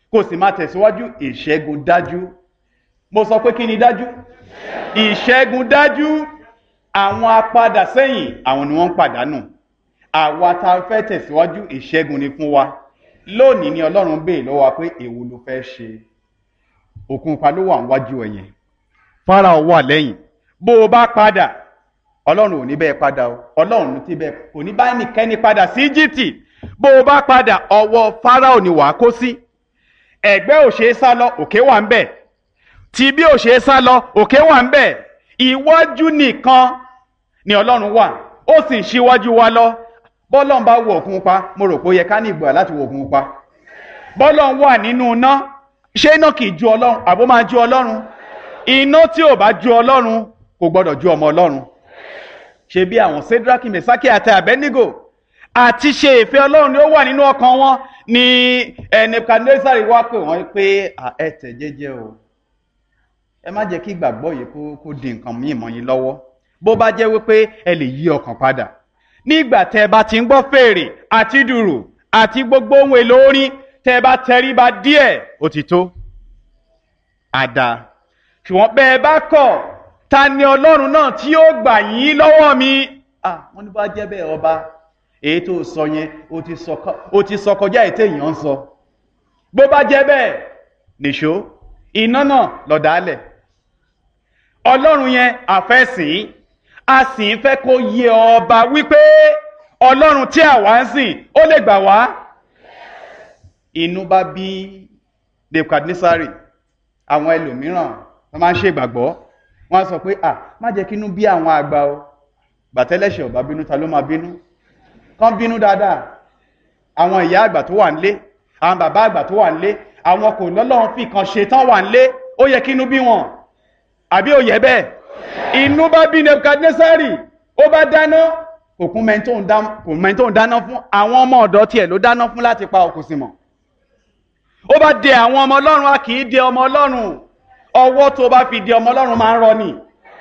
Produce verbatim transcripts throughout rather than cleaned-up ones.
kó sì máa tẹ̀síwájú, ìṣẹ́gun dájú. Mo sọ pé kí ni dájú? Ìṣẹ́gun dájú. Àwọn apadà sẹ́yìn, àwọn ni wọ́n ń pàdánù. Àwa tá a fẹ́ tẹ̀síwájú, ìṣẹ́gun ni fún wa. Lónìí ni Ọlọ́run béèrè lọ́wọ́ wa pé èwo ló fẹ́ ṣe. Òkun pa ló wà níwájú ẹ̀yẹn, Fáráò wà lẹ́yìn. Bó o bá padà, Ọlọ́run ò ní bẹ́ẹ̀ padà o. Ọlọ́run ti bẹ́ẹ̀ kò ní bá ẹnikẹ́ni padà sí Íjíbítì. Bó o bá padà, ọwọ́ Fáráò ni wàá kó sí. Ẹ̀gbẹ́ ò ṣeé sá lọ, òkè wà ń bẹ̀. Tìbí ò ṣeé sá lọ, òkè wà ń bẹ̀. Iwájú nìkan ni Ọlọ́run wà, ó sì ń ṣíwájú wa lọ. Bọ́lọ́run bá wo òkun pa, mo rò pé ó yẹ ká ní ìgbà láti wo òkun pa. Bọ́lọ́run wà nínú iná, ṣé iná kìí ju Ọlọ́run àbó máa ju Ọlọ́run? Iná tí ò bá ju Ọlọ́run kò gbọdọ̀ ju ọmọ Ọlọ́run. Ṣe bí àwọn Sédrákì, Mèsákì àti Àbẹ́nígò àti ṣe ìfẹ́ Ọlọ́run ni ó wà nínú ọkàn wọn, ni Nebukadnesari wá pè wọ́n pé ẹ tẹ̀ jẹ́jẹ́ o, ẹ má jẹ́ kí ìgbàgbọ́ yìí kó di nǹkan míì mọ́ yín lọ́wọ́. Bó bá jẹ́ wípé ẹ lè yí ọkàn padà, nígbà tẹ́ bá ti ń gbọ́ fèrè àti dùrù àti gbogbo ohun èlò orin, tẹ́ bá tẹríba díẹ̀, ó ti tó. Àdá. Ṣùgbọ́n bẹ́ẹ̀ bá kọ̀, ta ni Ọlọ́run náà tí ó gbà yín lọ́wọ́ mi? Ah, wọ́n ní bá jẹ́ bẹ́ẹ̀ ọba, èyí tó sọ yẹn ó ti sọ kọjá ètè èèyàn ń sọ. Bó bá jẹ́ bẹ́ẹ̀, nìṣó iná náà lọ̀dálẹ̀. Ọlọ́run yẹn àfẹ́sìn, a sì ń fẹ́ kó yé ọba wípé Ọlọ́run tí àwa ń sìn ó lè gbà wá. Inú bá bí Nebukadnesari. Àwọn ẹlòmíràn wọ́n máa ń ṣe ìgbàgbọ́, wọ́n á sọ pé à má jẹ́ kí inú bí àwọn àgbà o. Gbàtẹ́lẹ̀ṣẹ̀ ò bá bínú, ta ló máa bínú? Kán bínú dáadáa. Àwọn ìyá àgbà tó wà nílé, àwọn bàbá àgbà tó wà nílé, àwọn kò lọ́lọ́run fi kan ṣe tán wà nílé, ó yẹ kí inú bí wọn. Àbí ó yẹ bẹ́ẹ̀? Inú bá bí Nebukadnesari, ó bá dáná, òkun mẹ́ntó ń dáná fún, àwọn ọmọ ọ̀dọ́ tiẹ̀ ló dáná fún láti pa òkú sí mọ̀. Ó bá dẹ àwọn ọmọ Ọlọ́run, a kì í dẹ ọmọ Ọlọ́run. Ọwọ́ tó bá fi dẹ ọmọ Ọlọ́run máa ń rọ ni.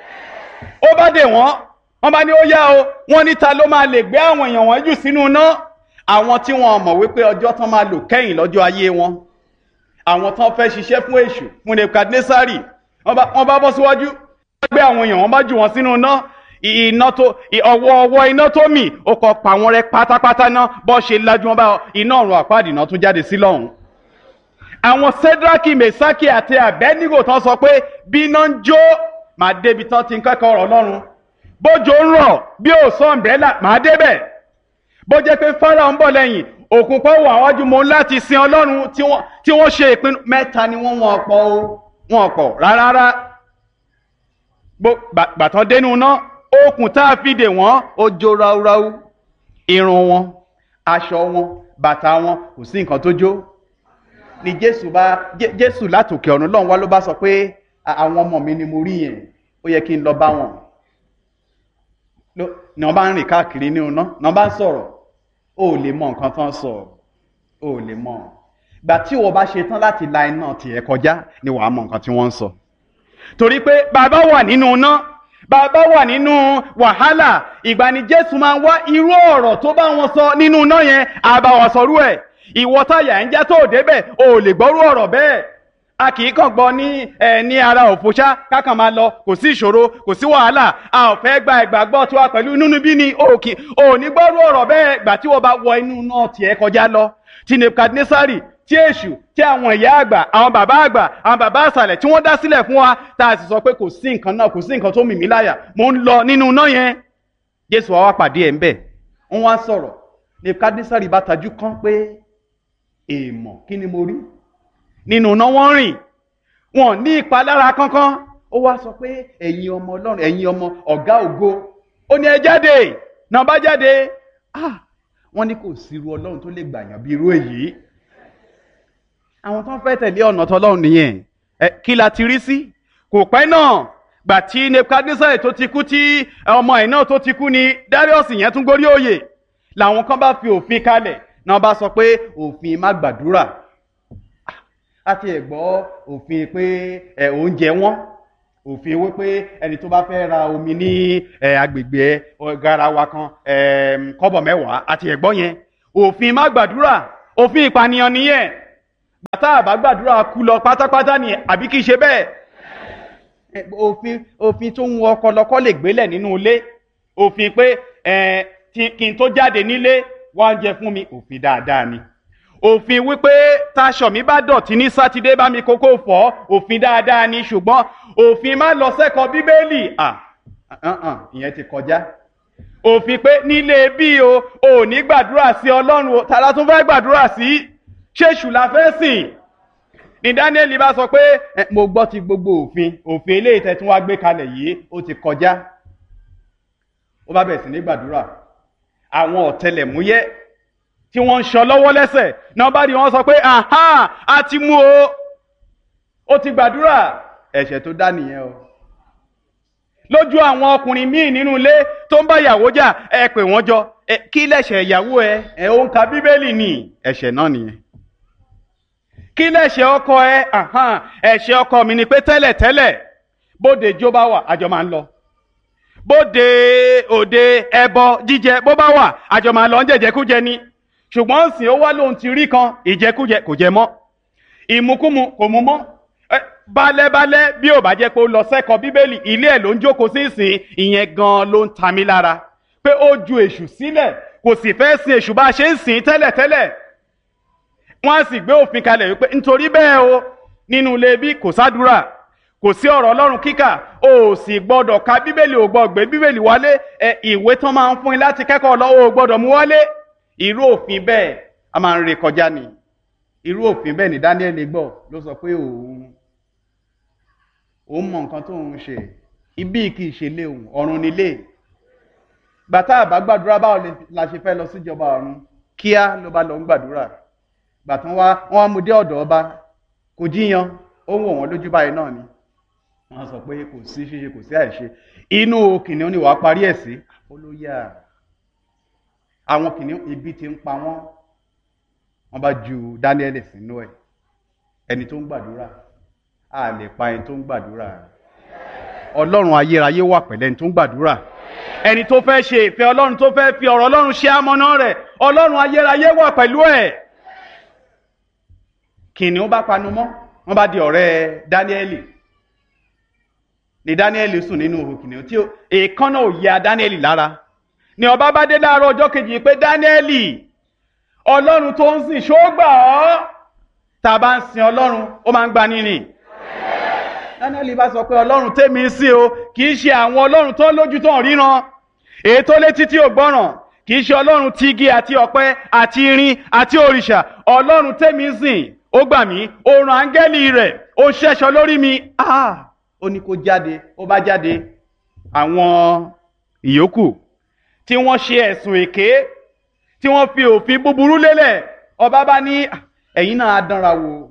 Ó bá dẹ wọ́n, wọ́n bá ní ó yá o, wọ́n ní ta ló máa lè gbé àwọn èèyàn wọ́n jù sínú iná? Àwọn tí wọ́n mọ̀ wípé ọjọ́ tán máa lò kẹ́yìn lọ́jọ́ ayé wọn. Àwọn tán fẹ́ ṣiṣẹ́ fún èṣù, fún Nebukadnesari, wọ́n bá bọ́ síwájú, wọ́n gbé àwọn èèyàn, wọ́n bá jù wọ́n sínú iná. Iná tó ọwọ́ ọwọ́ iná tó mì, ó kọ pa wọ́n rẹ́ pátápátá náà, bọ́ ṣe lájú wọn bá iná ọ̀run àpáàdì náà tún jáde sí lọ́hùn. Àwọn Sédrákì, Mèsákì àti Àbẹ́nígò tán sọ pé bí iná ń jó, màá débi tán ti ń kẹ́kọ̀ọ́ ọ̀rọ̀ Ọlọ́run. Bójò ń rọ̀ bí ò sọ ọ̀mbrẹ́là, màá débẹ̀. Bó jẹ́ pé Fáráò ń bọ̀ lẹ́yìn, òkun pọ̀ wà wájú, mo láti sin Ọlọ́run tí wọ́n ṣe ìpinnu. Mẹ́ta ni wọ́n wọ́n pọ̀ o, wọ́n pọ̀ rárá. Gbàtàn dénú náà, okùn tá a fi dè wọ́n ó jó ráúráú. Irun wọn, aṣọ wọn, bàtà wọn, kò sí nǹkan tó jó. Ni Jésù bá Jésù látòkè ọ̀run lọ́hùn wá ló bá sọ pé àwọn ọmọ mi ni mo rí yẹn, ó yẹ kí n lọ bá wọn. Ní wọ́n bá ń rìn káàkiri nínú náà, ní wọ́n bá ń sọ̀rọ̀, ó lè mọ nǹkan tán sọ, ó lè mọ. Gbà tí wọ́n bá ṣe tán láti la iná tiẹ̀ kọjá ni wàá mọ nǹkan tí wọ́n ń sọ. Torí pé bàbá wà nínú iná, bàbá wà nínú wàhálà, ìgbà ni Jésù máa ń wá irú ọ̀rọ̀ tó bá wọn sọ nínú iná yẹn, àbá wọn sọrú ẹ̀. Ìwọ táyà ń já tó débẹ̀, o lè gbọ́rú ọ̀rọ̀ bẹ́ẹ̀. A kì í kàn gbọ́ ní ẹ ní ara òfòṣá kákan máa lọ, kò sí ìṣòro, kò sí wàhálà, a ò fẹ́ gba ìgbàgbọ́ tó wà pẹ̀lú nínú bí ni òkè, ò ní gbọ́rú ọ̀rọ̀ bẹ́ẹ̀ gbà tí wọ́n bá wọ inú náà tiẹ̀ kọjá lọ. Ti Nebukadnesari, tí èṣù, tí àwọn ìyá àgbà, àwọn bàbá àgbà, àwọn bàbá àsàlẹ̀ tí wọ́n dá sílẹ̀ fún wa, tá a sì sọ pé kò sí nǹkan náà, kò sí nǹkan tó mì mí láyà, mò ń lọ nínú náà yẹn. Jésù wá wá pàdé ẹ̀ ń bẹ̀, wọ́n wá sọ̀rọ̀. Nebukadnesari bá tajú kán pé èèmọ̀ kí ni mo rí? Nínú náà wọ́n rìn, wọn ní ìpalára kankan. Ó wá sọ pé ẹ̀yin ọmọ Ọlọ́run, ẹ̀yin ọmọ ọ̀gá ògo, ó ní ẹ jáde. Náà bá jáde, ah wọ́n ní kò sí irú Ọlọ́run tó lè gbàyàn bí irú èyí. Àwọn tó ń fẹ́ tẹ̀lé ọ̀nà tọ́lọ́run nìyẹn. Ẹ kí la ti rí sí? Kò pẹ́ náà, gbà tí Nebukadnesari tó ti kú, tí ọmọ ẹ̀ náà tó ti kú, ni Darius yẹn tún gorí oyè. Làwọn kan bá fi òfin kalẹ̀, náà bá sọ pé òfin má gbàdúrà. Àti ẹ̀gbọ́ òfin pé ẹ̀ oúnjẹ wọn, òfin wípé ẹni tó bá fẹ́ ra omi ní agbègbè garawa kan kọ́bọ̀ mẹ́wàá, àti ẹ̀gbọ́ yẹn òfin má gbàdúrà, òfin ìpànìyàn nìyẹn. bàtà àbá gbàdúrà kú lọ pátápátá ni àbí kìí ṣe bẹ́ẹ̀. òfin òfin tó ń wọ ọkọ lọkọ lè gbélẹ̀ nínú ilé, òfin pé ẹ kí n tó jáde nílé wá oúnjẹ fún mi, òfin dáadáa ni. òfin wípé taṣọ mi bá dọ̀tí ní sátidé bá mi kókó fọ̀, òfin dáadáa ni. ṣùgbọ́n òfin má lọ sẹ́kọ̀ọ́ bíbélì, ìyẹn ti kọjá. òfin pé nílé bí o ò ní gbàdúrà sí Ọlọ́run o, tààrà tún fẹ́ gbàdúrà sí, ṣéṣù la fẹ́ sìn. ní Dáníẹ́lì bá sọ pé mo gbọ́ ti gbogbo òfin, òfin eléyìí tẹ́ tún wá gbé kalẹ̀ yìí ó ti kọjá. ó bá bẹ̀rẹ̀ sí ní gbàdúrà. àwọn ọ̀tẹlẹ̀múyẹ́ tí wọ́n ń ṣọ́ lọ́wọ́ lẹ́sẹ̀ náà bá rí wọn sọ pé aha a ti mú o, ó ti gbàdúrà. ẹ̀ṣẹ̀ tó dá nìyẹn o. lójú àwọn ọkùnrin míì nínú ilé tó ń bá ìyàwó jà, ẹ pè wọ́n jọ, kí lẹ̀ṣẹ̀ ìyàwó ẹ ẹ ó ń ka bíbélì ni, ẹ̀ṣẹ̀ náà nìyẹn. kí lẹ̀ṣẹ̀ ọkọ ẹ, ẹ̀ṣẹ̀ ọkọ mi ni pé tẹ́lẹ̀tẹ́lẹ̀ bóde jó bá wà àjọ máa ń lọ, bóde òde ẹbọ jíjẹ bó bá wà àjọ máa lọ ń jẹjẹkújẹ ni. ṣùgbọ́n sìn ó wá lóhun ti rí kan, ìjẹkújẹ kò jẹ mọ́, ìmukúmu kò mu mọ́. bálẹ́bálẹ́ bí ò bá jẹ́ pé ó lọ sẹ́kọ̀ọ́ bíbélì, ilé ẹ̀ ló ń jókòó sí ìsìn, ìyẹn gan ló ń ta mí lára pé ó ju èṣù sílẹ̀, kò sì fẹ́ sin èṣù bá a ṣe ń sìn tẹ́lẹ̀tẹ́lẹ̀. wọ́n á sì gbé òfin kalẹ̀ wípé nítorí bẹ́ẹ̀ o nínú ilé bí kò sádúrà, kò sí ọ̀rọ̀ Ọlọ́run kíkà, o ò sì gbọ́dọ̀ ka bíbélì, ò gbọ́dọ̀ gbé bíbélì wálé, ẹ ìwé tán máa ń fún yín láti kẹ́kọ̀ọ́ lọ́wọ́ ò gbọ́dọ̀ mú wálé. irú òfin bẹ́ẹ̀ a máa ń ré kọjá ni. irú òfin bẹ́ẹ̀ ni Dáníẹ́lì gbọ́ ló sọ pé òun òun mọ nǹkan tó ń ṣe, ibi kì í ṣe lé òun, ọ̀run nílé. bàtà àbá gbàdúrà báwo la ṣe fẹ́ lọ síjọba ọ̀run, kíá ló bá lọ ń gbàdúrà. gbàtàn wá wọn á mú dé ọ̀dọ̀ ọba, kò jíyan, ó ń wò wọ́n lójú báyìí náà ni. wọ́n sọ pé kò sí ṣíṣe kò sí àìṣe, inú kìnìún ni wàá parí ẹ̀ sí. ó ló yà àwọn kìnìún ibi tí ń pa wọ́n, wọ́n bá ju Dáníẹ́lì sínú ẹ̀. ẹni tó ń gbàdúrà a lè pa ẹni tó ń gbàdúrà. Ọlọ́run ayérayé wà pẹ̀lú ẹni tó ń gbàdúrà. ẹni tó fẹ́ ṣe ìfẹ́ Ọlọ́run, tó fẹ́ fi ọ̀rọ̀ Ọlọ́run ṣe amọ̀nà rẹ̀, Ọlọ́run ayérayé wà pẹ̀lú ẹ̀. kìnìún bá panu mọ́, wọ́n bá di ọ̀rẹ́ Dáníẹ́lì. ní Dáníẹ́lì sùn nínú ihò kìnìún tí èékánná ò ya Dáníẹ́lì lára. ní ọba bá dé láàárọ̀ ọjọ́ kejì pé Dáníẹ́lì, Ọlọ́run tó ń sìn ṣó gbà ọ́? tá a bá ń sin Ọlọ́run ó máa ń gbà nínú. Dáníẹ́lì bá sọ pé Ọlọ́run tèmi ń sìn o kì í ṣe àwọn Ọlọ́run tó lójú tó ń ríran, èyí tó létí tí ò gbọ́ràn, kì í ṣe Ọlọ́run ti igi àti ọ̀pẹ àti irin àti òrìṣà. Ọlọ́run tèmi ń sìn ó gbà mí, ó rán áńgẹ́lì rẹ̀, ó ṣẹ́ṣọ lórí mi. ah ó ní kó jáde, ó bá jáde. àwọn ìyókù tí wọ́n ṣe ẹ̀sùn èké, tí wọ́n fi òfin búburú lélẹ̀, ọba bá ní ẹ̀yin náà á dánra wò,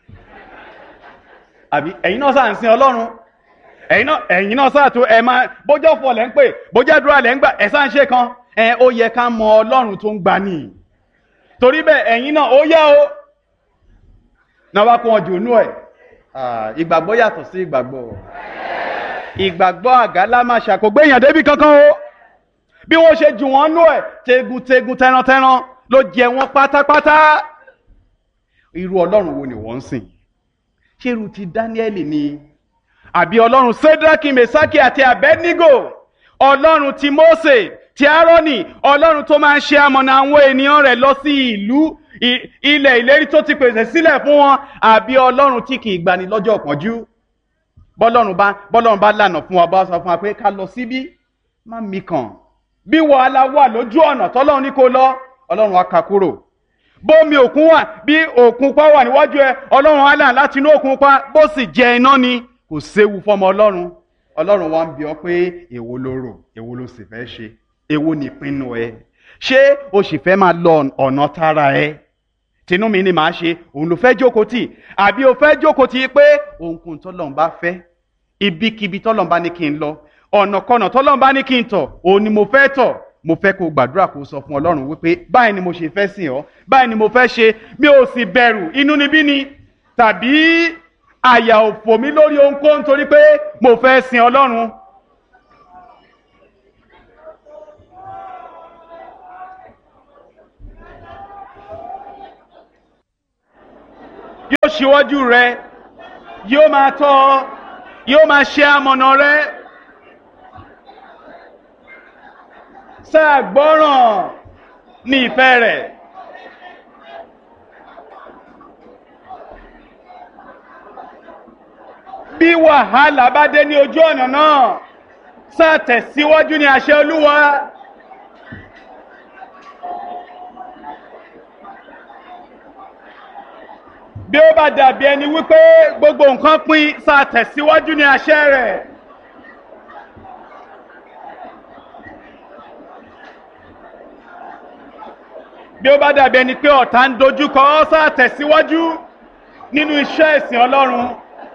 àbí ẹ̀yin náà sáà ń sin Ọlọ́run, ẹ̀yin náà ẹ̀yin náà sáà tó ẹ̀ máa bójọ́ fọ̀ lẹ́ ń pè, bójọ́ àdúrà lẹ́ ń gbà, ẹ̀ sáà ń ṣe kan, ẹ̀ ó yẹ ká mọ Ọlọ́run tó ń gbà ní. torí bẹ́ẹ̀ ẹ̀yin náà ó yá o. náà wá kó wọn jù nú ẹ̀. ìgbàgbọ́ yàtọ̀ sí ìgbàgbọ́. ìgbàgbọ́ àgálámàṣà kò gbéyàn débi kankan o. bí wọ́n ṣe jù wọ́n nú ẹ̀, tegun-tegun tẹran-tẹran ló jẹ wọ́n pátápátá. irú Ọlọ́run wo ni wọ́n ń sìn? ṣé irú ti Dáníẹ́lì ni? àbí Ọlọ́run Sédrákì, Mèsákì àti Abẹ́dígò? Ọlọ́run ti Mósè, ti Árónì, Ọlọ́run tó máa ń ṣe amọ̀nà àwọn ènìyàn rẹ̀ lọ sí ìlú ilẹ̀ ìlérí tó ti pèsè sílẹ̀ fún wọn? àbí Ọlọ́run tí kì í gbani lọ́jọ́ ìpọ́njú? bọ́lọ́run bá bọ́lọ́run bá lànà fún wa, bá sọ fún wa pé ká lọ síbí, má mi kàn. bí wàhálà wà lójú ọ̀nà tọ́lọ́run ní kó lọ, Ọlọ́run á ká kúrò. bómi òkun wà, bí òkun pa wà níwájú ẹ, Ọlọ́run á là láti inú òkun pa, bó sì jẹ iná ni, kò séwu fọmọ Ọlọ́run. Ọlọ́run wa ń bi ọ́ pé èwo ló rò, èwo ló sì fẹ́ ṣe, èwo ni ìpinnu ẹ? ṣé o sì fẹ́ máa lọ ọ̀nà tara ẹ? tinú mi ni màá ṣe, òun ló fẹ́ jókòó tì? àbí o fẹ́ jókòó tì pé ohunkóhun tọ́lọ́run bá fẹ́, ibikíbi tọ́lọ́run bá ní kí n lọ, ọ̀nàkọnà tọ́lọ́run bá ní kí n tọ̀, òun ni mo fẹ́ tọ̀. mo fẹ́ kó gbàdúrà kó sọ fún Ọlọ́run wípé báyìí ni mo ṣe fẹ́ sìn ọ́, báyìí ni mo fẹ́ ṣe, mi ò sì bẹ̀rù inúnibí ni tàbí àyà òfò mi lórí ohunkóhun torí pé mo fẹ́ sin Ọlọ́run. ṣíwájú rẹ yóò máa tọ́ ọ yóò máa ṣe amọ̀nà rẹ. sáà gbọ́ràn ní ìfẹ́ rẹ̀. bí wàhálà bá dé ní ojú ọ̀nà náà sáà tẹ̀síwájú ní àṣẹ Olúwa. bí ó bá dàbí ẹni wípé gbogbo nǹkan pín sáà tẹ̀síwájú ní àṣẹ rẹ̀. bí ó bá dàbí ẹni pé ọ̀tá ń dojúkọ ọ́ sáà tẹ̀síwájú nínú iṣẹ́ ìsìn Ọlọ́run.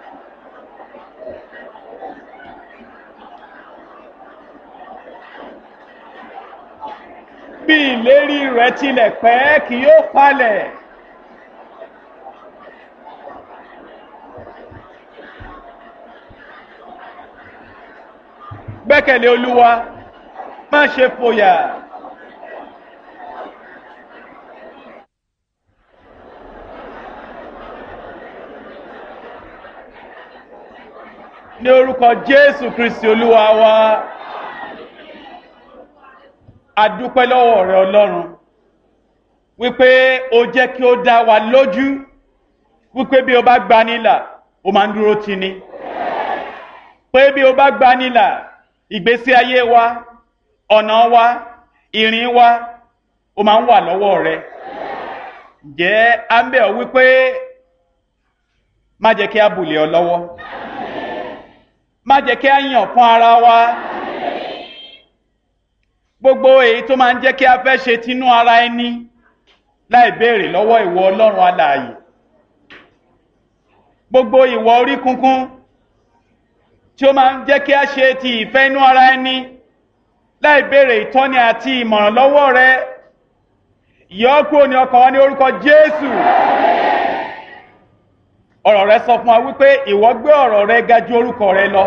bí ìlérí rẹ̀ tilẹ̀ pẹ́ kì yóò falẹ̀. gbẹ́kẹ̀lé Olúwa má ṣe fòyà. ní orúkọ Jésù Kristi Olúwa wa. A dúpẹ́ lọ́wọ́ rẹ Ọlọ́run wípé o jẹ́ kí ó dá wa lójú wípé bí o bá gbanilà o máa ń dúró tì ní. pé bí o bá gbanilà ìgbésí ayé wa ọ̀nà wa ìrìn wa o máa ń wà lọ́wọ́ rẹ. ǹjẹ́ à ń bẹ̀ ọ́ wípé má jẹ́ kí a bùlẹ̀ ọ lọ́wọ́, má jẹ́ kí a yàn fún ara wa. gbogbo èyí tó máa ń jẹ́ kí a fẹ́ ṣe tinú ara ẹni láì béèrè lọ́wọ́ ìwọ Ọlọ́run alààyè. gbogbo ìwọ orí kunkun tí ó máa ń jẹ́ kí a ṣe ti ìfẹ́ inú ara ẹni láì béèrè ìtọ́ni àti ìmọ̀ràn lọ́wọ́ rẹ, yọ kúrò ní ọkàn wa ní orúkọ Jésù. ọ̀rọ̀ rẹ sọ fún wa wípé ìwọ gbé ọ̀rọ̀ rẹ ga ju orúkọ rẹ lọ,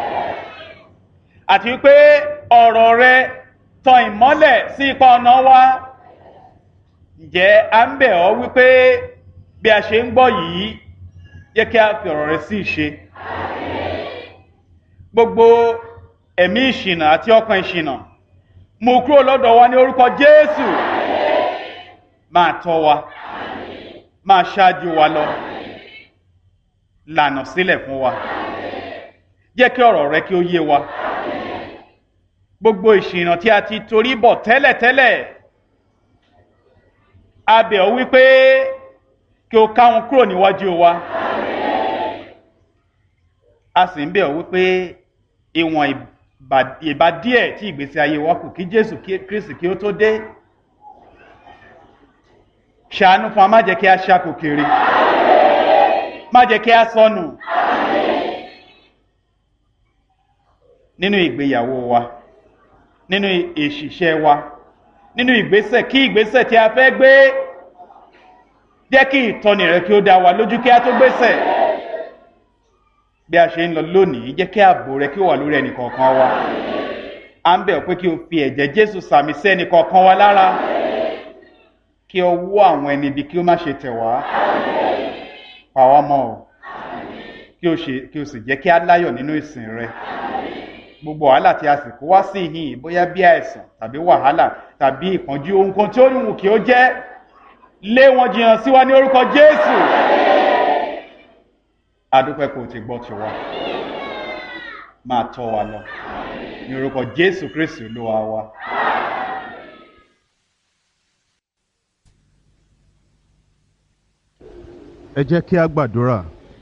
àti wípé ọ̀rọ̀ rẹ tan ìmọ́lẹ̀ sí ipa ọ̀nà wa. ǹjẹ́ à ń bẹ̀ ọ́ wípé bí a ṣe ń gbọ́ yìí jẹ́ kí a fi ọ̀rọ̀ rẹ sí ìṣe. gbogbo ẹ̀mí ìṣìnà àti ọkàn ìṣìnà mú kúrò lọ́dọ̀ wa ní orúkọ Jésù. máa tọ́ wa, máa ṣáájú wa lọ, lànà sílẹ̀ fún wa, jẹ́ kí ọ̀rọ̀ rẹ kí ó yé wa. gbogbo ìṣìnà tí a ti torí bọ̀ tẹ́lẹ̀tẹ́lẹ̀ a bẹ̀ ọ́ wípé kí o ká wọn kúrò níwájú wa. a sì ń bẹ̀ ọ́ wípé ìwọ̀n ìbá díẹ̀ tí ìgbésí ayé wa kù kí Jésù Kristi kí ó tó dé, ṣàánú fún wa, má jẹ́ kí a ṣáko kiri, má jẹ́ kí a sọnù nínú ìgbéyàwó wa, nínú ìṣiṣẹ́ wa, nínú ìgbésẹ̀ kí ìgbésẹ̀ tí a fẹ́ gbé, jẹ́ kí ìtọ́ni rẹ kí ó dá wa lójú kí a tó gbésẹ̀. bí a ṣe ń lọ lónìí jẹ́ kí ààbò rẹ kí ó wà lórí ẹnì kọ̀ọ̀kan wa. à ń bẹ̀ ọ́ pé kí o fi ẹ̀jẹ̀ Jésù sàmì sí ẹnì kọ̀ọ̀kan wa lára, kí ọwọ́ àwọn ẹni ibi kí ó má ṣe tẹ̀ wá, pa wá mọ́ ọ, kí o sì jẹ́ kí a láyọ̀ nínú ìsìn rẹ. gbogbo wàhálà tí a sì kó wá sí ìhìn, bóyá bí àìsàn tàbí wàhálà tàbí ìpọ́njú, ohunkóhun tí ó ní wù kí ó jẹ́, lé wọn jìnnà sí wa ní orúkọ Jésù. a dúpẹ́ kó o ti gbọ́ tiwa, máa tọ́ wa lọ ní orúkọ Jésù Kristi Olúwa wa. ẹ jẹ́ kí a gbàdúrà.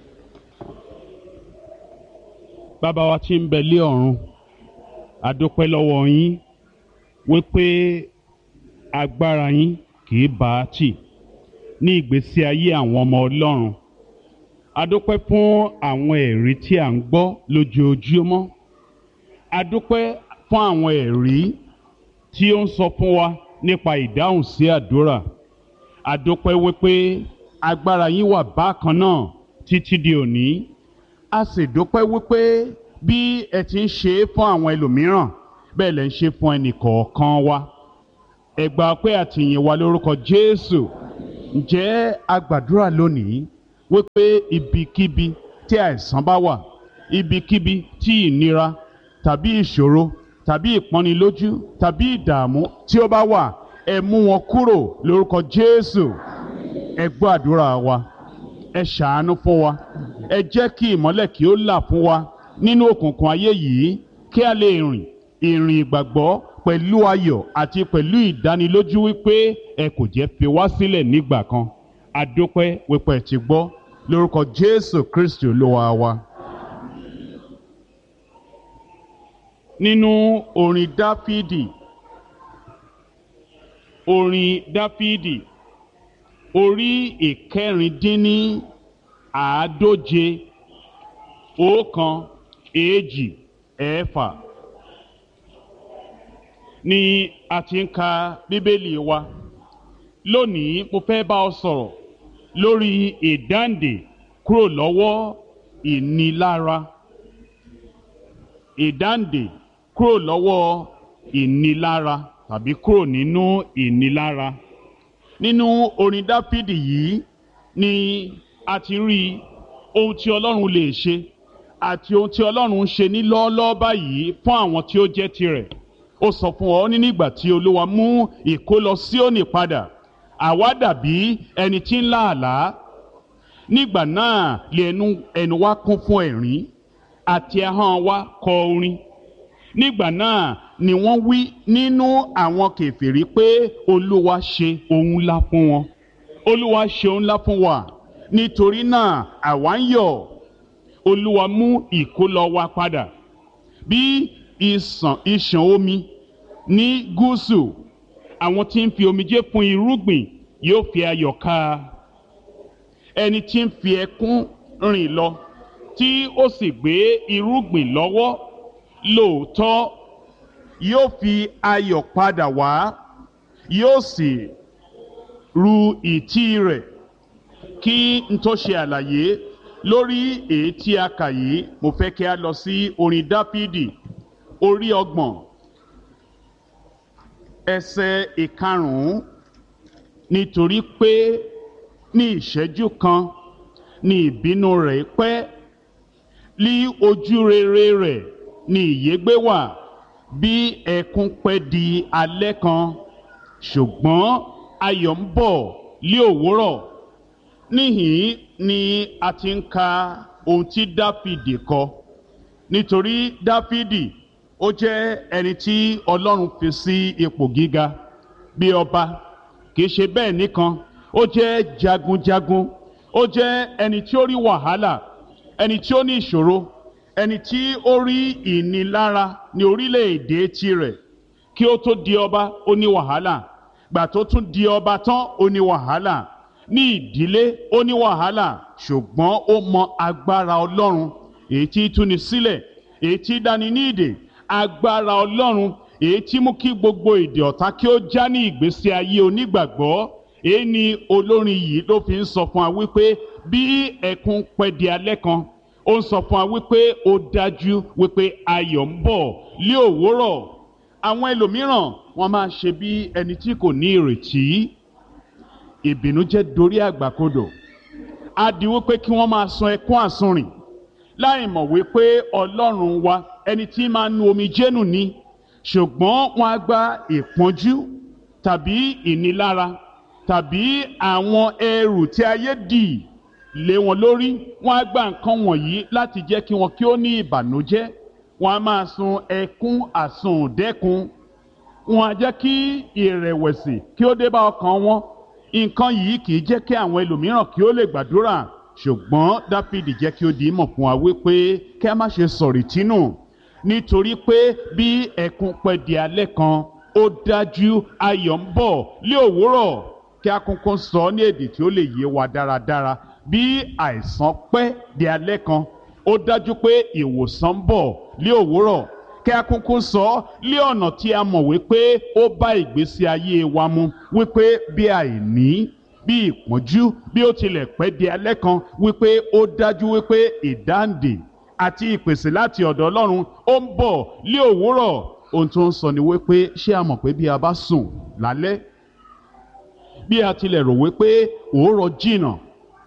Bàbá wa tí ń bẹ lé ọ̀run, a dúpẹ́ lọ́wọ́ yín wípé agbára yín kì í bá a tì ní ìgbésí ayé àwọn ọmọ Ọlọ́run. A dúpẹ́ fún àwọn ẹ̀rí tí à ń gbọ́ lójoojúmọ́. A dúpẹ́ fún àwọn ẹ̀rí tí ó ń sọ fún wa nípa ìdáhùn sí àdúrà. A dúpẹ́ wípé agbára yín wà bákan náà títí di òní. A sì dúpẹ́ wípé bí ẹ ti ń ṣe é fún àwọn ẹlòmíràn bẹ́ẹ̀ lẹ ń ṣe fún ẹnì kọ̀ọ̀kan wa. Ẹ gbà pé àtìyìn wa lórúkọ Jésù. Ǹjẹ́ a gbàdúrà lónìí wípé ibikíbi tí àìsàn bá wà, ibikíbi tí ìnira tàbí ìṣòro tàbí ìpọ́nilójú tàbí ìdààmú tí ó bá wà, ẹ mú wọn kúrò lórúkọ Jésù. Ẹ gbọ́ àdúrà wa, ẹ ṣàánú fún wa, ẹ jẹ́ kí ìmọ́lẹ̀ kí ó là fún wa nínú òkùnkùn ayé yìí, kí a lè rìn ìrìn ìgbàgbọ́ pẹ̀lú ayọ̀ àti pẹ̀lú ìdánilójú wípé ẹ kò jẹ́ fi wá sílẹ̀ nígbà kan. A dúpẹ́ wípé ẹ ti gbọ́ lórúkọ Jésù Kristi Olúwa wa. Nínú orin Dáfídì, orin Dáfídì orí ìkẹrìndínní àádóje ọ̀kan èjì ẹ̀fà ni a ti ń ka Bíbélì wa. Lónìí mo fẹ́ bá ọ sọ̀rọ̀ lórí ìdáǹdè kúrò lọ́wọ́ ìnilára. Ìdáǹdè kúrò lọ́wọ́ ìnilára tàbí kúrò nínú ìnilára. Nínú orin Dáfídì yìí ni a ti rí ohun tí Ọlọ́run lè ṣe àti ohun tí Ọlọ́run ń ṣe ní lọ́ọ́lọ́ọ́ báyìí fún àwọn tí ó jẹ́ tirẹ̀. Ó sọ fún ọ ní nígbà tí Olúwa mú ìkólọ Síónì padà, àwa dàbí ẹni tí ń lá àlá. Nígbà náà lè ẹnu ẹnu wa kún fún ẹ̀rín àti ahọ́n wa kọ orin. Nígbà náà ni wọ́n wí nínú àwọn kèfèrí pé Olúwa ṣe ohun ńlá fún wọn. Olúwa ṣe ohun ńlá fún wa. Nítorí náà àwa ń yọ̀. Olúwa mú ìkólọ wa padà bí ìsàn ìṣàn omi ní gúúsù. Àwọn tí ń fi omijé fún irúgbìn yóò fi ayọ̀ ká. Ẹni tí ń fi ẹkún rìn lọ tí ó sì gbé irúgbìn lọ́wọ́, lóòótọ́ yóò fi ayọ̀ padà wá, yóò sì ru ìtí rẹ̀. Kí n tó ṣe àlàyé lórí èyí tí a kà yìí, mo fẹ́ kí a lọ sí orin Dáfídì orí ọgbọ̀n ẹsẹ̀ ìkarùn-ún. Nítorí pé ní ìṣẹ́jú kan ni ìbínú rẹ̀ pẹ́, lí ojú rere rẹ̀ ni ìyégbé wà, bí ẹkún pẹ́ di alẹ́ kan, ṣùgbọ́n ayọ̀ ń bọ̀ lí òwúrọ̀. Níhìn ni a ti ń ka ohun tí Dáfídì kọ. Nítorí Dáfídì ó jẹ́ ẹni tí Ọlọ́run fi sí ipò gíga bí ọba. Kì í ṣe bẹ́ẹ̀ nìkan, ó jẹ́ jagunjagun, ó jẹ́ ẹni tí ó rí wàhálà, ẹni tí ó ní ìṣòro, ẹni tí ó rí ìnilára ní orílẹ̀-èdè tirẹ̀. Kí ó tó di ọba ó ní wàhálà, gbà tó tún di ọba tán ó ní wàhálà, ní ìdílé ó ní wàhálà, ṣùgbọ́n ó mọ agbára Ọlọ́run èyí tí túni sílẹ̀, èyí tí dáni ní ìdè, agbára Ọlọ́run èyí tí mú kí gbogbo ìdè ọ̀tá kí ó já ní ìgbésí ayé onígbàgbọ́. Èyí ni olórin yìí ló fi ń sọ fún wa wípé bí ẹkún pẹ́ di alẹ́ kan, ó ń sọ fún wa wípé ó dájú wípé ayọ̀ ń bọ̀ lí òwúrọ̀. Àwọn ẹlòmíràn wọ́n máa ṣe bí ẹni tí kò ní ìrètí. Ìbìnújẹ́ dorí àgbàkodò. Á di wípé kí wọ́n máa sun ẹkún àsunrìn láì mọ̀ wípé Ọlọ́run wa ẹni tí máa nu omijé nù ni. Ṣùgbọ́n wọ́n á gba ìpọ́njú tàbí ìnilára tàbí àwọn ẹrù tí ayé dì lé wọn lórí, wọ́n á gba nǹkan wọ̀nyí láti jẹ́ kí wọn kí ó ní ìbànújẹ́. Wọ́n á máa sun ẹkún àsundẹ́kun. Wọ́n á jẹ́ kí ìrẹ̀wẹ̀sì kí ó dé bá ọkàn wọn. Nǹkan yìí kì í jẹ́ kí àwọn ẹlòmíràn kí ó lè gbàdúrà. Ṣùgbọ́n Dáfídì jẹ́ kí ó di ìmọ̀ fún wa wípé kí a má ṣe sọ̀rètí nù. Nítorí pé bí ẹkún pẹ́ di alẹ́ kan, ó dájú ayọ̀ ń bọ̀ lí òwúrọ̀. Kí a kúnkún sọ ní èdè tí ó lè yé wa dáradára. Bí àìsàn pẹ́ di alẹ́ kan, ó dájú pé ìwòsàn ń bọ̀ lí òwúrọ̀. Kí a kúnkún sọ lí ọ̀nà tí a mọ̀ wípé ó bá ìgbésí ayé wa mu, wípé bí àìní, bí ìpọ́njú, bí ó tilẹ̀ pẹ́ di alẹ́ kan, wípé ó dájú wípé ìdáǹdè àti ìpèsè láti ọ̀dọ̀ Ọlọ́run ó ń bọ̀ lí òwúrọ̀. Ohun tó ń sọ ni wípé ṣé a mọ̀ pé bí a bá sùn lálẹ́, bí a tilẹ̀ rò wípé òórọ̀ jìnnà,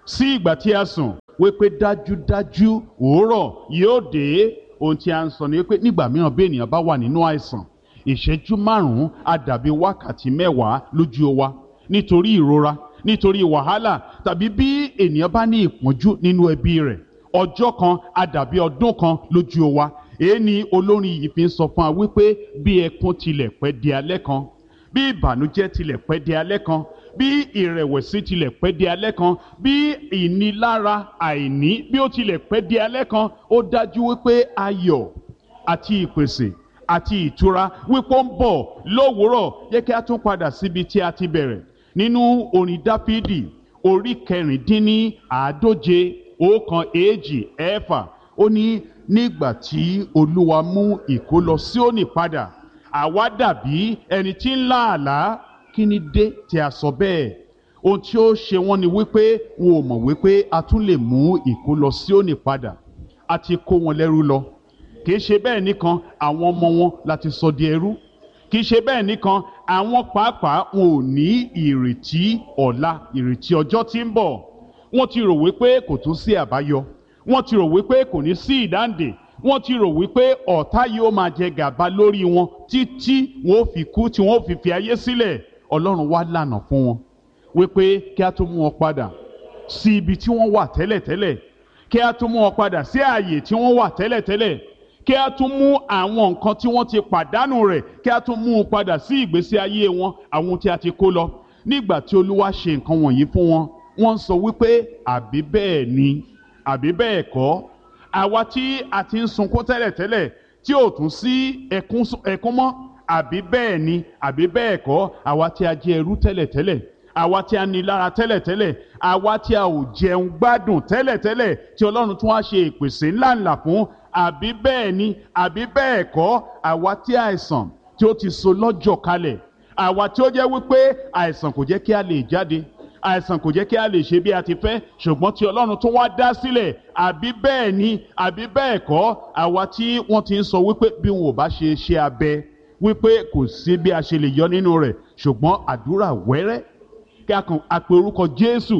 sí ìgbà tí a sùn wípé dájúdájú òórọ̀ yóò dé. Ohun tí a ń sọ ni wípé nígbà mìíràn bí ènìyàn bá wà nínú àìsàn, ìṣẹ́jú márùn-ún á dàbí wákàtí mẹ́wàá lójú wa nítorí ìrora, nítorí wàhálà, tàbí bí ènìyàn bá ní ìpọ́njú nínú ẹbí rẹ̀, ọjọ́ kan á dàbí ọdún kan lójú wa. Èyí ni olórin yìí fi ń sọ fún wa wípé bí ẹkún tilẹ̀ pẹ́ di alẹ́ kan, bí ìbànújẹ́ tilẹ̀ pẹ́ di alẹ́ kan, bí ìrẹ̀wẹ̀sì tilẹ̀ pẹ́ di alẹ́ kan, bí ìnilára àìní bí ó tilẹ̀ pẹ́ di alẹ́ kan, ó dájú wípé ayọ̀ àti ìpèsè àti ìtura wípé ó ń bọ̀ lówùúrọ̀. Yẹ kí a tún padà síbi tí a ti bẹ̀rẹ̀ nínú orin Dáfídì orí kẹrìndínní àádóje ọ̀kan èjì ẹ̀fà. Ó ní nígbà tí Olúwa mú ìkólọ Síónì padà, àwa dàbí ẹni tí ń lá àlá. Kí ni dé tí a sọ bẹ́ẹ̀? Ohun tí ó ṣe wọ́n ni wípé wọn ò mọ̀ wípé a tún lè mú ìkólọ Síónì padà. A ti kó wọn lẹ́rú lọ. Kì í ṣe bẹ́ẹ̀ nìkan àwọn ọmọ wọn láti sọ di ẹrú. Kì í ṣe bẹ́ẹ̀ nìkan àwọn pàápàá wọn ò ní ìrètí ọ̀la, ìrètí ọjọ́ tí ń bọ̀. Wọ́n ti rò wípé kò tún sí àbáyọ. Wọ́n ti rò wípé kò ní sí ìdáǹdè. Wọ́n ti rò wípé ọ̀tá yóò máa jẹ gàba lórí wọn títí wọn ó fi kú tí wọn ó fi fi ayé sílẹ̀. Ọlọ́run wá lànà fún wọn wípé kí a tó mú wọn padà sí ibi tí wọ́n wà tẹ́lẹ̀tẹ́lẹ̀, kí a tó mú wọn padà sí ààyè tí wọ́n wà tẹ́lẹ̀tẹ́lẹ̀, kí a tún mú àwọn nǹkan tí wọ́n ti pàdánù rẹ̀, kí a tún mú un padà sí ìgbésí ayé wọn, àwọn tí a ti kó lọ. Nígbà tí Olúwa ṣe nǹkan wọ̀nyí fún wọn, wọ́n sọ wípé àbí bẹ́ẹ̀ ni, àbí bẹ́ẹ̀ kọ́. Àwa tí a ti ń sunkún tẹ́lẹ̀tẹ́lẹ̀ tí ò tún sí ẹkún ẹkún mọ́, àbí bẹ́ẹ̀ ni, àbí bẹ́ẹ̀ kọ́. Àwa tí a jẹ ẹrú tẹ́lẹ̀tẹ́lẹ̀, àwa tí a ní lára tẹ́lẹ̀tẹ́lẹ̀, àwa tí a ò jẹun gbádùn tẹ́lẹ̀tẹ́lẹ̀, tí Ọlọ́run tún wá ṣe ìpèsè ńláńlá fún, àbí bẹ́ẹ̀ ni, àbí bẹ́ẹ̀ kọ́. Àwa tí àìsàn tí ó ti so lọ́jọ́ kalẹ̀, àwa tí ó jẹ́ wípé àìsàn kò jẹ́ kí a lè jáde, àìsàn kò jẹ́ kí a lè ṣe bí a ti fẹ́, ṣùgbọ́n tí Ọlọ́run tún wá dá sílẹ̀, àbí bẹ́ẹ̀ ni, àbí bẹ́ẹ̀ kọ́. Àwa tí wọ́n ti ń sọ wípé bí wọn ò bá ṣe ṣe abẹ wípé kò sí bí a ṣe lè yọ nínú rẹ̀, ṣùgbọ́n àdúrà wẹ́rẹ́ kí a kàn á pe orúkọ Jésù,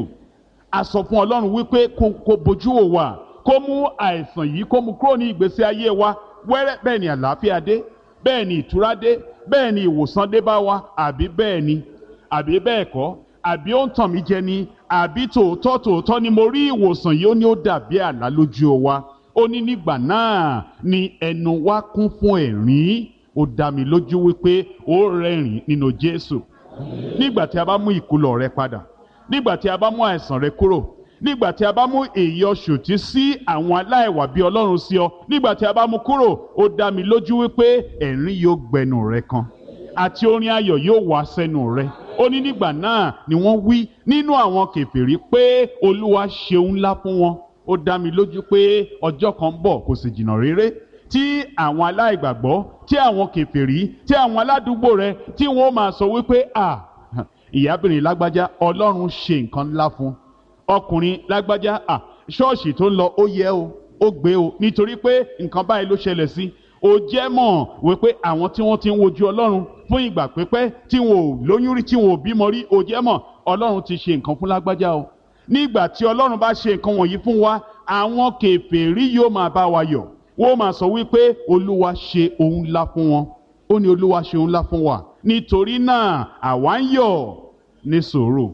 a sọ fún Ọlọ́run wípé kó bojú wò wá, kó mú àìsàn yìí kó mú kúrò ní ìgbésí ayé wa wẹ́rẹ́. Bẹ́ẹ̀ ni àlàáfíà dé, bẹ́ẹ̀ ni ìtura dé, bẹ́ẹ̀ ni ìwòsàn dé bá wa. Àbí bẹ́ẹ̀ ni, àbí bẹ́ẹ̀ kọ́. Àbí ó ń tàn mí jẹ ni, àbí tòótọ́ tòótọ́ ni mo rí ìwòsàn yìí. Ó ní ó dàbí àlá lójú wa. Ó ní nígbà náà ni ẹnu wa kún fún ẹ̀rín. Ó dá mi lójú wípé ó rẹ́rìn nínú Jésù. Nígbà tí a bá mú ìkólọ rẹ padà, nígbà tí a bá mú àìsàn rẹ kúrò, nígbà tí a bá mú èyí ọ̀ṣòtí sí àwọn aláìwà bí Ọlọ́run sí ọ, nígbà tí a bá mú kúrò, ó dá mi lójú wípé ẹ̀rín yóò gbẹnu rẹ kan àti orin ayọ̀ yóò wá sẹ́nu rẹ. Ó ní nígbà náà ni wọ́n wí nínú àwọn kèfèrí pé Olúwa ṣeun ńlá fún wọn. Ó dá mi lójú pé ọjọ́ kan ń bọ̀, kò sì jìnnà réré, tí àwọn aláìgbàgbọ́, tí àwọn kèfèrí, tí àwọn aládùúgbò rẹ, tí wọ́n máa sọ wípé à ìyábìnrin lágbájá Ọlọ́run ṣe nǹkan ńlá fún, ọkùnrin lágbájá à ṣọ́ọ̀ṣì tó ń lọ ó yẹ o, ó gbé o, nítorí pé nǹkan báyìí ló ṣẹlẹ̀ sí. Ó jẹ́ mọ̀ wípé àwọn tí wọ́n ti ń wojú Ọlọ́run fún ìgbà pípẹ́, tí wọn ò lóyún rí, tí wọn ò bímọ rí, ó jẹ́ mọ̀ Ọlọ́run ti ṣe nǹkan fún lágbájá o. Nígbà tí Ọlọ́run bá ṣe nǹkan wọ̀nyí fún wa, àwọn kèfèrí yóò máa bá wa yọ̀. Wọ́n máa sọ wípé Olúwa ṣe ohun ńlá fún wọn. Ó ní Olúwa ṣe ohun ńlá fún wa, nítorí náà àwa ń yọ̀. Ní sùúrù,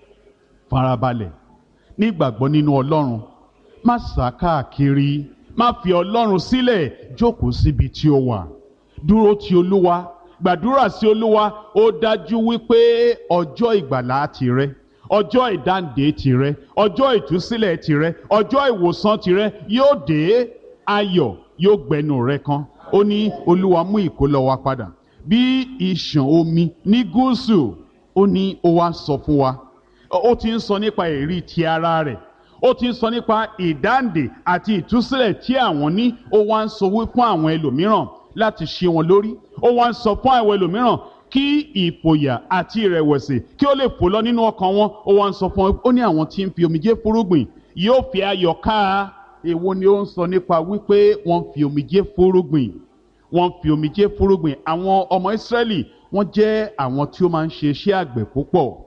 farabalẹ̀, nígbàgbọ́ nínú Ọlọ́run, má sá káàkiri, má fi Ọlọ́run sílẹ̀, jókòó síbi tí ó wà, dúró ti Olúwa, gbàdúrà sí Olúwa. Ó dájú wípé ọjọ́ ìgbàlà tìrẹ, ọjọ́ ìdáǹdè tìrẹ, ọjọ́ ìtúsílẹ̀ tìrẹ, ọjọ́ ìwòsàn tìrẹ yóò dé. Ayọ̀ yóò gbẹnu rẹ kan. Ó ní Olúwa mú ìkólọ wa padà bí ìṣàn omi ní gúúsù. Ó ní ó wá sọ fún wa, ó ti ń sọ nípa èrí ti ara rẹ̀, ó ti ń sọ nípa ìdáǹdè àti ìtúsílẹ̀ tí àwọn ní. Ó wá ń sọ wí fún àwọn ẹlòmíràn láti ṣe wọn lórí. Ó wá ń sọ fún àwọn ẹlòmíràn kí ìfòyà àti ìrẹ̀wẹ̀sì kí ó lè fò lọ nínú ọkàn wọn. Ó wá ń sọ fún wọn, ó ní àwọn tí ń fi omijé fúrúgbìn yóò fi ayọ̀ ká. Èwo ni ó ń sọ nípa wípé wọ́n fi omijé fúrúgbìn, wọ́n fi omijé fúrúgbìn. Àwọn ọmọ Ísírẹ́lì wọ́n jẹ́ àwọn tí ó máa ń ṣe iṣẹ́ àgbẹ̀ púpọ̀.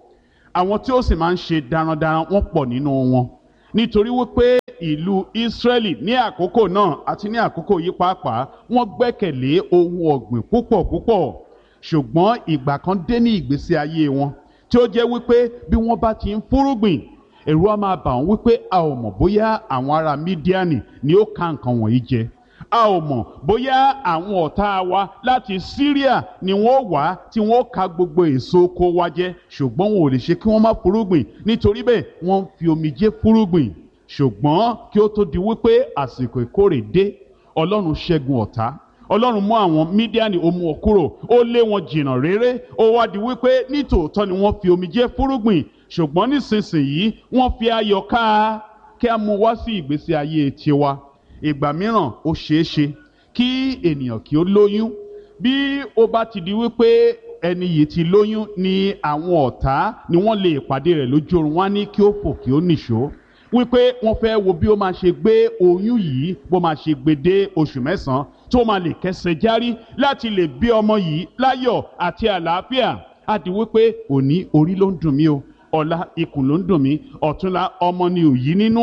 àwọn tí ó sì máa ń ṣe darandaran wọ́n pọ̀ nínú wọn nítorí wípé ìlú Ísírẹ́lì ní àkókò náà àti ní àkókò yìí pàápàá wọ́n gbẹ́kẹ̀lé ohun ọ̀gbìn púpọ̀ púpọ̀ ṣùgbọ́n ìgbà kan dé ní ìgbésí ayé wọn tí ó jẹ́ wípé bí wọ́n bá ti ń fúrúgbìn ẹ̀rù á máa bà wọ́n wípé a ò mọ̀ bóyá àwọn ará Mídíánì ni ó ká nǹkan wọ̀nyí jẹ a ò mọ̀ bóyá àwọn ọ̀tá wa láti Síríà ni wọ́n wá tí wọ́n ká gbogbo èso oko wa jẹ ṣùgbọ́n wọn ò lè ṣe kí wọ́n má fúrúgbìn nítorí bẹ́ẹ̀ wọ́n ń fi omijé fúrúgbìn ṣùgbọ́n kí ó tó di wípé àsìkò ìkórè dé Ọlọ́run ṣẹ́gun ọ̀tá Ọlọ́run mú àwọn Mídíánì ó mú wọn kúrò ó lé wọn jìnnà réré ó wá di wípé nítòótọ́ ni wọ́n fi omijé fúrúgbìn ṣùgbọ́n nísinsìnyí wọ́n fi ayọ̀ ká kí a mú wá sí ìgbésí ayé tiwa ìgbà mìíràn ó ṣeé ṣe kí ènìyàn kí ó lóyún bí ó bá ti di wípé ẹni yìí ti lóyún ni àwọn ọ̀tá ni wọ́n lè pàdé rẹ̀ lójú oorun wá ní kí ó fò kí ó nìṣó wípé wọ́n fẹ́ wo bí ó máa ṣe gbé oyún yìí bó máa ṣe gbé dé oṣù mẹ́sàn-án tó máa lè kẹsẹ̀ járí láti lè bí ọmọ yìí láyọ̀ àti àlàáfíà á di wípé òní orí ló ń dùn mí o ọ̀la ikùn ló ń dùn mí ọ̀túnla ọmọ ni ò yí nínú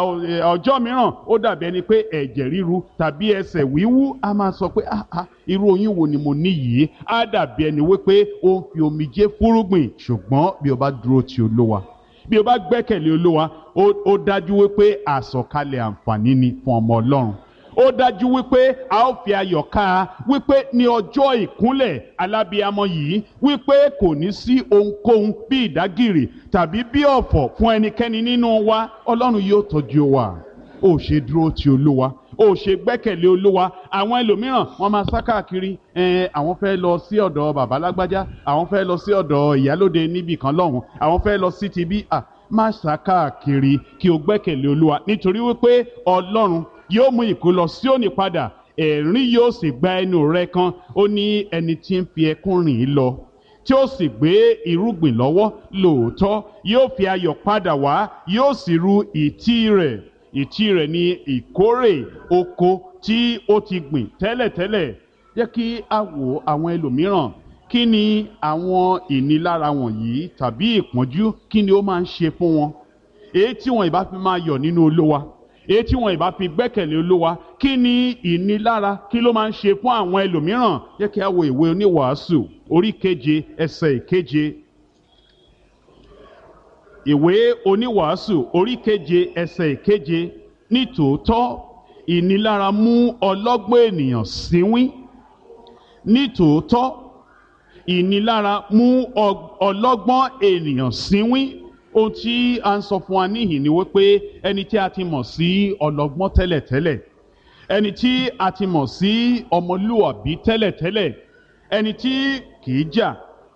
ọjọ́ mìíràn ó dàbí ẹni pé ẹ̀jẹ̀ ríru tàbí ẹsẹ̀ wíwú a máa sọ pé ah ah irú oyún wo ni mo ní yìí á dàbí ẹni wípé ó ń fi omijé fúrúgbìn ṣùgbọ́n bí o bá dúró ti Olúwa bí o bá gbẹ́kẹ̀lé Olúwa ó dájú wípé àsọ̀kalẹ̀ àǹfààní ni fún ọmọ Ọlọ́run ó dájú wípé a ó fi ayọ̀ ká wípé ní ọjọ́ ìkúnlẹ̀ alábíamọ yìí wípé kò ní sí ohunkóhun bí ìdágìrì tàbí bí ọ̀fọ̀ fún ẹnikẹ́ni nínú wa Ọlọ́run yóò tọ́jú wa ó ṣe dúró ti Olúwa ó ṣe gbẹ́kẹ̀lé Olúwa àwọn ẹlòmíràn wọ́n máa sá káàkiri ẹ̀ẹ́n àwọn fẹ́ lọ sí ọ̀dọ̀ bàbá lágbájá àwọn fẹ́ lọ sí ọ̀dọ̀ ìyálóde níbì kan lọ́hùn àwọn fẹ́ lọ sí ti bí à má sá káàkiri kí o gbẹ́kẹ̀lé Olúwa nítorí wípé Ọlọ́run yóò mú ìkólọ Síónì padà ẹ̀rín yóò sì gba ẹnu rẹ kan ó ní ẹni tí ń fi ẹkún rìn lọ tí ó sì gbé irúgbìn lọ́wọ́ lóòótọ́ yóò fi ayọ̀ padà wá yóò sì ru ìtí rẹ̀ ìtí rẹ̀ ní ìkórè oko tí ó ti gbìn tẹ́lẹ̀tẹ́lẹ̀ jẹ́ kí a wo àwọn ẹlòmíràn kí ni àwọn ìnilára wọ̀nyí tàbí ìpọ́njú kí ni ó máa ń ṣe fún wọn èyí tí wọn ìbá fi máa yọ̀ nínú Olúwa èyí tí wọn ìbá fi gbẹ́kẹ̀lé Olúwa kí ni ìnilára kí ló máa ń ṣe fún àwọn ẹlòmíràn jẹ́ kí a wo ìwé oníwàásù orí keje ẹsẹ̀ ìkeje ìwé oníwàásù orí keje ẹsẹ̀ ìkeje nítòótọ́ ìnilára mú ọlọ́gbọ́n ènìyàn sínwín nítòótọ́ ìnilára mú ọlọ́gbọ́n ènìyàn sínwín ohun tí a ń sọ fún wa níhìn ni wípé ẹni tí a ti mọ̀ sí ọlọ́gbọ́n tẹ́lẹ̀tẹ́lẹ̀ ẹni tí a ti mọ̀ sí ọmọlúwàbí tẹ́lẹ̀tẹ́lẹ̀ ẹni tí kìí jà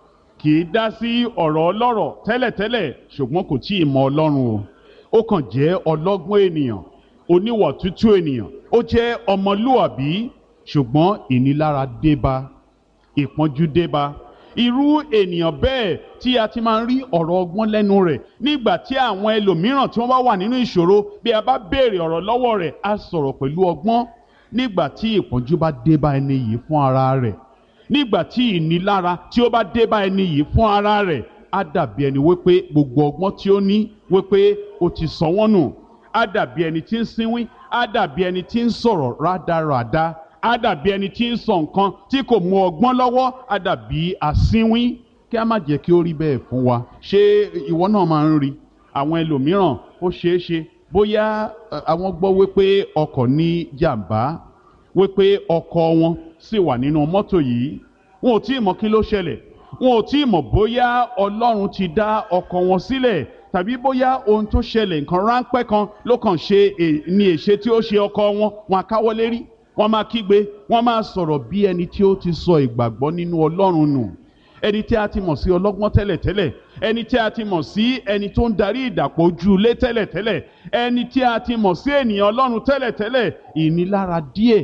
kìí dá sí ọ̀rọ̀ ọlọ́rọ̀ tẹ́lẹ̀tẹ́lẹ̀ ṣùgbọ́n kò tí ì mọ Ọlọ́run o ó kàn jẹ́ ọlọ́gbọ́n ènìyàn oníwà tútù ènìyàn ó jẹ́ ọmọlúwàbí ṣùgbọ́n ìnilára débá ìpọ́njú débá irú ènìyàn bẹ́ẹ̀ tí a ti máa ń rí ọ̀rọ̀ ọgbọ́n lẹ́nu rẹ̀ nígbà tí àwọn ẹlòmíràn tí wọ́n bá wà nínú ìṣòro bí a bá béèrè ọ̀rọ̀ lọ́wọ́ rẹ̀ á sọ̀rọ̀ pẹ̀lú ọgbọ́n nígbà tí ìpọ́njú bá débá ẹni yìí fún ara rẹ̀ nígbà tí ìnilára tí ó bá débá ẹni yìí fún ara rẹ̀ á dàbí ẹni wípé gbogbo ọgbọ́n tí ó ní wípé ó ti sọ wọ́n nù á dàbí ẹni tí ń sínwín á dàbí ẹni tí ń sọ̀rọ̀ rádaràda á dàbí ẹni tí ń sọ nǹkan tí kò mú ọgbọ́n lọ́wọ́ á dàbí asínwín kí a má jẹ́ kí ó rí bẹ́ẹ̀ fún wa ṣé ìwọ náà máa ń rí àwọn ẹlòmíràn ó ṣeé ṣe bóyá àwọn gbọ́ wípé ọkọ̀ ní jàǹbá wípé ọkọ̀ wọn sì wà nínú mọ́tò yìí wọn ò tí ì mọ̀ kí ló ṣẹlẹ̀ wọn ò tí ì mọ̀ bóyá Ọlọ́run ti dá ọkọ̀ wọn sílẹ̀ tàbí bóyá ohun tó ṣẹlẹ̀ nǹkan ráńpẹ́ kan ló kàn ṣe ní èṣe tí ó ṣe ọkọ̀ wọn wọn akáwọ́ lérí wọ́n máa kígbe wọ́n máa sọ̀rọ̀ bí ẹni tí ó ti sọ ìgbàgbọ́ nínú Ọlọ́run nù ẹni tí a ti mọ̀ sí ọlọ́gbọ́n tẹ́lẹ̀tẹ́lẹ̀ ẹni tí a ti mọ̀ sí ẹni tó ń darí ìdàpọ̀ ojú ilé tẹ́lẹ̀tẹ́lẹ̀ ẹni tí a ti mọ̀ sí ènìyàn Ọlọ́run tẹ́lẹ̀tẹ́lẹ̀ ìnilára díẹ̀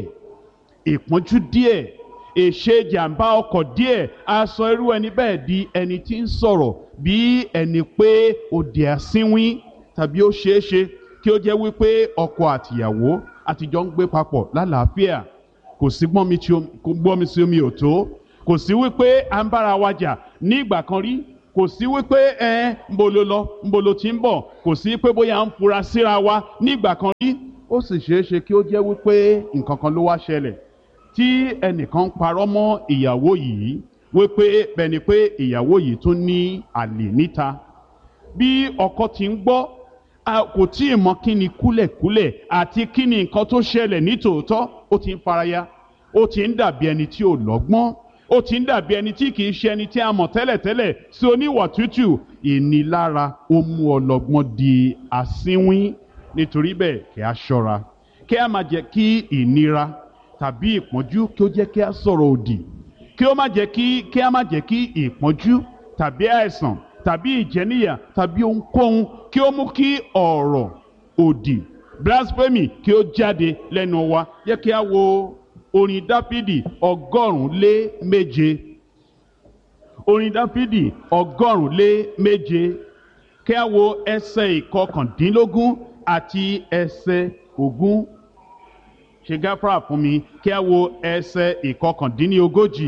ìpọ́njú díẹ̀ èṣe jàǹbá ọkọ̀ díẹ̀ á sọ irú ẹni bẹ́ẹ̀ di ẹni tí ń sọ̀rọ̀ bí ẹni pé ó di asínwín tàbí ó ṣeé ṣe kí ó jẹ́ wípé ọkọ àtìyàwó àtijọ́ ń gbé papọ̀ lálàáfíà kò sí gbọ́n mi sí omi ò tó kò sí wípé à ń bára wa jà ní ìgbà kan rí kò sí wípé ẹ ń bo ló lọ ń bo ló ti ń bọ̀, kò sí pé bóyá ń fura síra wa nígbà kan rí. Ó sì ṣeé ṣe kí ó jẹ́ wípé nǹkan kan ló wá ṣẹlẹ̀ tí ẹnìkan parọ́ mọ́ ìyàwó yìí wípé bẹ́ẹ̀ ni pé ìyàwó yìí tún ní àlè níta. Bí ọkọ ti ń gbọ́, kò tí ì mọ kí ni kúlẹ̀kúlẹ̀ àti kí ni nǹkan tó ṣẹlẹ̀ nítòótọ́. Ó ti ń faraya, ó ti ń dàbí ẹni tí ò lọ́gbọ́n, ó ti ń dàbí ẹni tí kìí ṣe ẹni tí a mọ̀ tẹ́lẹ̀tẹ́lẹ̀ sí oníwà tútù. Ìnilára ó mú ọlọ́gbọ́n di asínwín. Nítorí bẹ́ẹ̀ kí a ṣọ́ra, kí a má jẹ́ kí ìnira tàbí ìpọ́njú kí ó jẹ́ kí a sọ̀rọ̀ òdì, kí ó má jẹ́ kí kí a má jẹ́ kí ìpọ́njú tàbí àìsàn tàbí ìjẹníyà tàbí ohunkóhun kí ó mú kí ọ̀rọ̀ òdì blasphemy kí ó jáde lẹ́nu wa. Jẹ́ kí a wo orin Dáfídì ọgọ́rùn-ún lé méje. Orin Dáfídì ọgọ́rùn-ún lé méje. Kí a wo ẹsẹ̀ ìkọkàndínlógún àti ẹsẹ̀ ogún. Ṣe gáfárà fún mi. Kí a wo ẹsẹ̀ ìkọkàndínlógójì.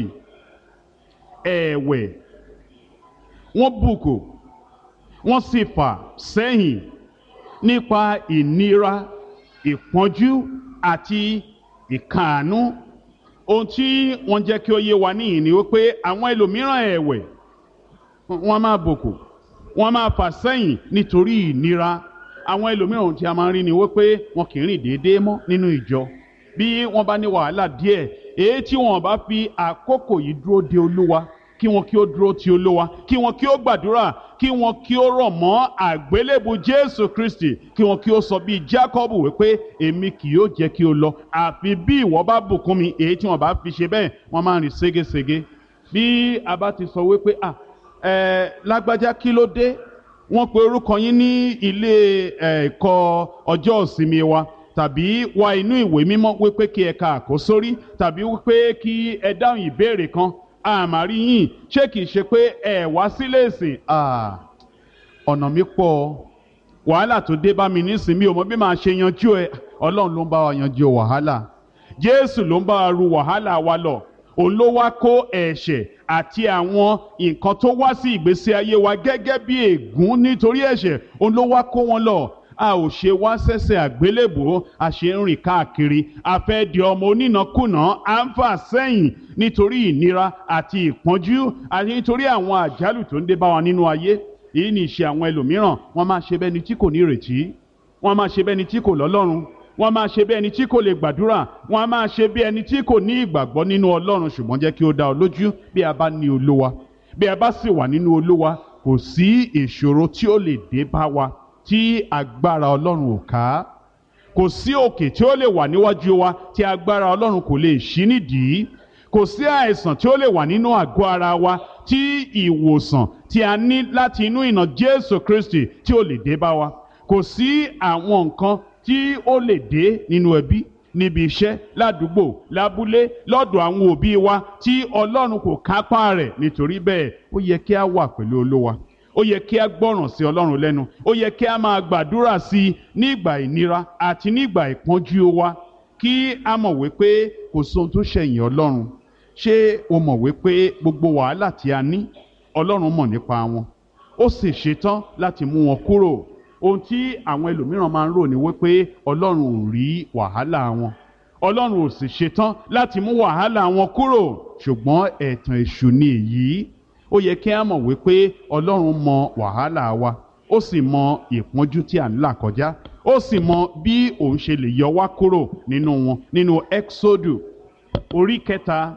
Ẹ̀wẹ̀ wọ́n bùkù wọ́n sì fà sẹ́yìn nípa ìnira, ìpọ́njú àti ìkáàánú. Ohun tí wọ́n jẹ́ kí ó yé wa níyìn ni wípé àwọn ẹlòmíràn ẹ̀wẹ̀ wọ́n máa bùkù wọ́n máa fà sẹ́yìn nítorí ìnira. Àwọn ẹlòmíràn ohun tí a máa ń rí ni wípé wọn kì í rìn déédéé mọ́ nínú ìjọ. Bí wọ́n bá ní wàhálà díẹ̀, èyí tí wọ́n bá fi àkókò yìí dúró de Olúwa, kí wọn kí ó dúró ti Olúwa, kí wọn kí ó gbàdúrà, kí wọn kí ó rọ̀ mọ́ àgbélébù Jésù Kristi, kí wọn kí ó sọ bíi Jákọ́bù wípé èmi kì yóò jẹ́ kí o lọ àfi bí ìwọ bá bùkún mi. Èyí tí wọn bá fi ṣe bẹ́ẹ̀ wọ́n máa ń rìn ségesège. Bí a bá ti sọ wípé à ẹ lágbájá kí ló dé, wọ́n pe orúkọ yín ní ilé ẹ̀kọ́ ọjọ́ ìsinmi wa, tàbí wá inú ìwé mímọ́ wípé kí ẹ ka àkósórí, tàbí wípé kí ẹ dáhùn ìbéèrè kan, àmàrí yín ṣé kìí ṣe pé ẹ wá sílé ìsìn. Ọ̀nà mi pọ̀, wàhálà tó dé bá mi nísìn, mi ò mọ bí màá ṣe yanjú ẹ. Ọlọ́run ló ń bá wa yanjú wàhálà, Jésù ló ń bá wa ru wàhálà wa lọ. Òun ló wá kó ẹ̀ṣẹ̀ àti àwọn nǹkan tó wá sí ìgbésí ayé wa gẹ́gẹ́ bí ègún nítorí ẹ̀ṣẹ̀, òun ló wá kó wọn lọ. A ò ṣe wá sẹ́sẹ̀ àgbélébùú, a ṣe ń rìn káàkiri, a fẹ́ di ọmọ onínàkúnà, à ń fà sẹ́yìn nítorí ìnira àti ìpọ́njú àti nítorí àwọn àjálù tó ń dé bá wa nínú ayé. Èyí ni ìṣe àwọn ẹlòmíràn. Wọ́n máa ṣe bẹ́ni tí kò ní ìrètí, wọ́n máa ṣe bẹ́ni tí kò lọ́lọ́run, wọ́n máa ṣe bí ẹni tí kò lè gbàdúrà, wọ́n máa ṣe bí ẹni tí kò ní ìgbàgbọ́ nínú Ọlọ́run. Ṣùgbọ́n jẹ́ kí ó dá ọ lójú, bí a bá ní Olúwa, bí a bá sì wà nínú Olúwa, kò sí ìṣòro tí ó lè dé bá wa tí agbára Ọlọ́run ò ká. Kò sí òkè tí ó lè wà níwájú wa tí agbára Ọlọ́run kò lè ṣí nídìí. Kò sí àìsàn tí ó lè wà nínú àgọ́ ara wa tí ìwòsàn tí a ní láti inú ìnà Jésù Kristi tí ó lè dé bá wa. Kò sí àwọn nǹkan tí ó lè dé nínú ẹbí, níbi iṣẹ́, ládùúgbò, lábúlé, lọ́dọ̀ àwọn òbí wa tí Ọlọ́run kò kápá rẹ̀. Nítorí bẹ́ẹ̀ ó yẹ kí a wà pẹ̀lú Olúwa, ó yẹ kí a gbọ́ràn sí Ọlọ́run lẹ́nu, ó yẹ kí a máa gbàdúrà sí i nígbà ìnira àti nígbà ìpọ́njú wa, kí a mọ̀ wípé kò sóhun tó ṣẹ̀yìn Ọlọ́run. Ṣé o mọ̀ wípé gbogbo wàhálà tí a ní Ọlọ́run mọ̀ nípa wọn, ó sì ṣetán láti mú wọn kúrò? Ohun tí àwọn ẹlòmíràn máa ń rò ní wípé Ọlọ́run ò rí wàhálà wọn, Ọlọ́run ò sì ṣetán láti mú wàhálà wọn kúrò. Ṣùgbọ́n ẹ̀tàn èṣù ni èyí. Ó yẹ kí a mọ̀ wípé Ọlọ́run mọ wàhálà wa, ó sì mọ ìpọ́njú tí à ń là kọjá, ó sì mọ bí òun ṣe lè yọ wá kúrò nínú wọn. Nínú Ẹ́ksódù orí kẹta,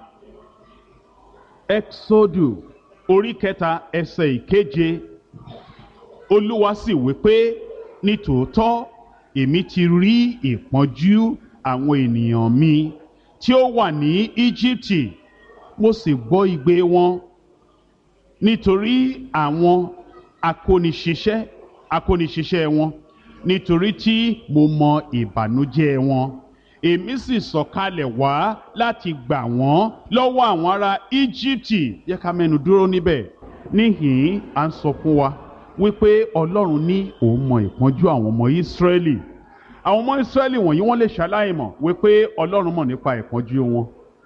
Ẹ́ksódù orí kẹta ẹsẹ̀ ìkeje, Olúwa sì wípé nítòótọ́ èmi ti rí ìpọ́njú àwọn ènìyàn mi tí ó wà ní Íjíbítì, mo sì gbọ́ igbe wọn nítorí àwọn akóniṣiṣẹ́ akóniṣiṣẹ́ wọn, nítorí tí mo mọ ìbànújẹ́ wọn. Èmi sì sọ̀kalẹ̀ wá láti gbà wọ́n lọ́wọ́ àwọn ará Íjíbítì. Yẹ ká mẹ́nu dúró níbẹ̀. Níhìn-ín à ń sọ fún wa wípé Ọlọ́run ní òun mọ ìpọ́njú àwọn ọmọ Ísírẹ́lì. Àwọn ọmọ Ísírẹ́lì wọ̀nyí wọ́n lè ṣaláìmọ̀ wípé Ọlọ́run mọ̀ nípa ìpọ́njú wọn.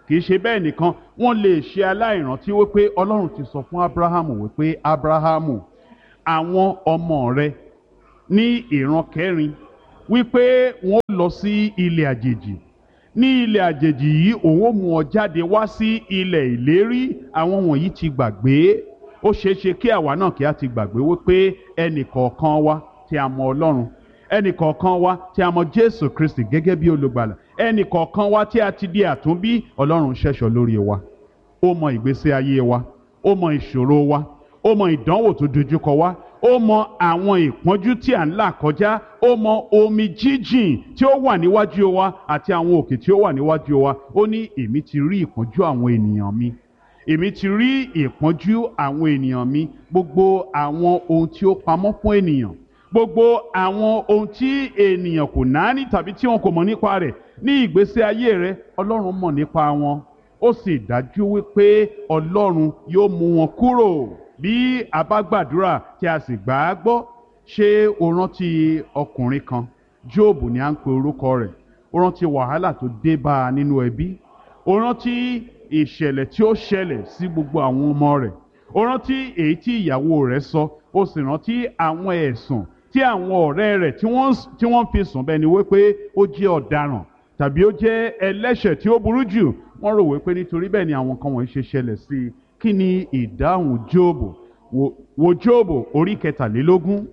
kì í ṣe bẹ́ẹ̀ nìkan wọ́n lè ṣe aláìrántí wípé ọlọ́run ti sọ fún abrahamu wípé abrahamu àwọn ọmọ rẹ ní ìran kẹrin wípé wọ́n lọ sí ilẹ̀ àjèjì ní ilẹ̀ àjèjì yìí òun ó mú ọ jáde wá sí ilẹ̀ ìlérí. àwọn wọ̀nyí ti gbàgbé. ó ṣeé ṣe kí àwa náà kí a ti gbàgbé wípé ẹnì kọ̀ọ̀kan wa tí a mọ ọlọ́run, ẹnì kọ̀ọ̀kan wa tí a mọ jésù kristi gẹ́gẹ́ bí olùgbàlà, ẹnì kọ̀ọ̀kan wa tí a ti di àtúnbí. ọlọ́run ṣẹ̀ṣọ́ lórí wa, ó mọ ìgbésí ayé wa, ó mọ ìṣòro wa, ó mọ ìdánwò tó dojúkọ wa, ó mọ àwọn ìpọ́njú tí à ń là kọjá, ó mọ omi jíjìn tí ó wà níwájú wa àti àwọn òkè tí ó wà níwájú wa. ó ní èmi ti rí ìpọ́njú àwọn ènìyàn mi, èmi ti rí ìpọ́njú àwọn ènìyàn mi, gbogbo àwọn ohun tí ó pamọ́ fún ènìyàn, gbogbo àwọn ohun tí ènìyàn kò náání tàbí tí wọn kò mọ̀ nípa rẹ̀ ní ìgbésí ayé rẹ̀, ọlọ́run mọ̀ nípa wọn. ó sì dájú wípé ọlọ́run yóò mú wọn kúrò bí a bá gbàdúrà tí a sì gbà á gbọ́. ṣé o rántí ọkùnrin kan, Jóòbù ni à ń pe orúkọ rẹ̀, o rántí wàhálà tó dé bá a nínú ẹbí, o rántí ìṣẹ̀lẹ̀ tí ó ṣẹlẹ̀ sí gbogbo àwọn ọmọ rẹ̀, o rántí èyí tí ìyàwó rẹ̀ sọ, o sì rántí àwọn ẹ̀sùn tí àwọn ọ̀rẹ́ rẹ̀ tí wọ́n fi sùn bẹ́ẹ̀ ni wípé ó jẹ́ ọ̀daràn tàbí ó jẹ́ ẹlẹ́ṣẹ̀ tí ó burú jù. wọ́n rò wípé nítorí bẹ́ẹ̀ ni àwọn kan wọ̀nyí ṣe ṣẹlẹ̀ sí i. kí ni ìdáhùn Jóòbù? wo Jóòbù orí kẹtàlélógún,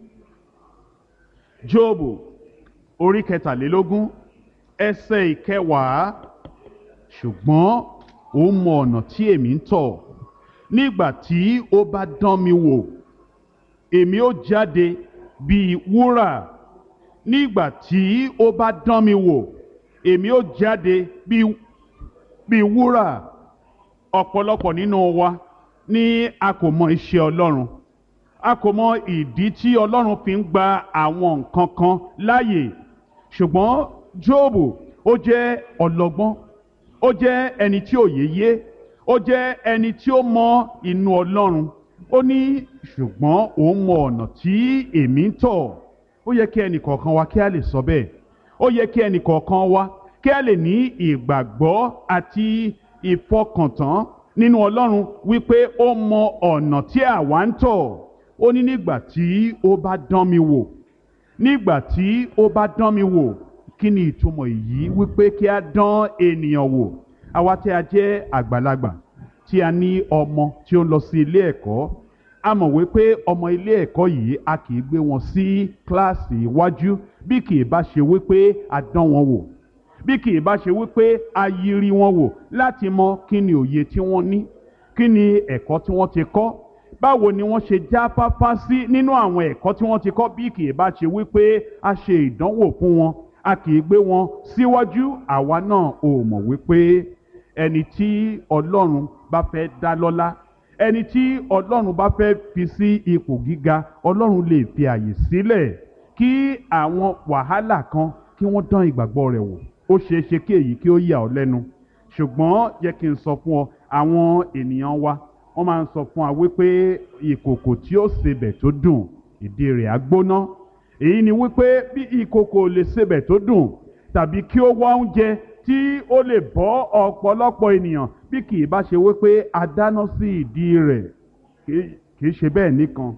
Jóòbù orí kẹtàlélógún ẹsẹ̀ ìkẹwàá. ṣùgbọ́n ó mọ ọ̀nà tí èmi ń tọ̀, nígbà tí ó bá dán mi wò èmi ó jáde bíi wúrà. nígbà tí ó bá dán mi wò èmi ó jáde bíi wúrà. ọ̀pọ̀lọpọ̀ nínú wa ni a kò mọ iṣẹ́ Ọlọ́run, a kò mọ ìdí tí Ọlọ́run fi ń gba àwọn nǹkan kan láàyè. ṣùgbọ́n Jóòbù ó jẹ́ ọlọ́gbọ́n, ó jẹ́ ẹni tí òye yé, ó jẹ́ ẹni tí ó mọ inú Ọlọ́run. ó ní ṣùgbọ́n òun mọ ọ̀nà tí èmi ń tọ̀. ó yẹ kí ẹnì kọ̀ọ̀kan wa kí a lè sọ bẹ́ẹ̀. ó yẹ kí ẹnì kọ̀ọ̀kan wa kí a lè ní ìgbàgbọ́ àti ìfọkàntán nínú Ọlọ́run wípé ó mọ ọ̀nà tí àwa ń tọ̀. ó ní nígbà tí ó bá dán mi wò, nígbà tí ó bá dán mi wò. kí ni ìtumọ̀ èyí? wípé kí a dán ènìyàn wò. àwa tí a jẹ́ àgbàlagbà tí a ní ọmọ tí ó ń lọ sí ilé ẹ̀kọ́, a mọ̀ wípé ọmọ ilé ẹ̀kọ́ yìí a kì í gbé wọn sí kíláàsì iwájú bí kì í bá ṣe wípé a dán wọn wò, bí kì í bá ṣe wípé a yiri wọn wò láti mọ kí ni òye tí wọ́n ní, kí ni ẹ̀kọ́ tí wọ́n ti kọ́, báwo ni wọ́n ṣe jáfáfá sí nínú àwọn ẹ̀kọ́ tí wọ́n ti kọ́. bí kì í bá ṣe wípé a ṣe ìdánwò fún wọn, a kì í gbé wọn síwájú. àwa náà ò mọ̀ wípé ẹni tí Ọlọ́run bá fẹ́ dá lọ́lá, ẹni tí Ọlọ́run bá fẹ́ fi sí ipò gíga, Ọlọ́run lè fi àyè sílẹ̀ kí àwọn wàhálà kan kí wọ́n dán ìgbàgbọ́ rẹ̀ wò. ó ṣeé ṣe kí èyí kí ó yà ọ́ lẹ́nu, ṣùgbọ́n jẹ́ kí n sọ fún ọ, àwọn ènìyàn wa wọ́n máa ń sọ fún wa wípé ìkòkò tí ó sebẹ̀ tó dùn ìdí rẹ̀ á gbóná. èyí ni wípé bí ìkòkò lè sebẹ̀ tó dùn tàbí kí ó wá oúnjẹ tí ó lè bọ́ ọ̀pọ̀lọpọ̀ ènìyàn bí kì í bá ṣe wípé a dáná sí ìdí rẹ̀. kì í ṣe bẹ́ẹ̀ nìkan,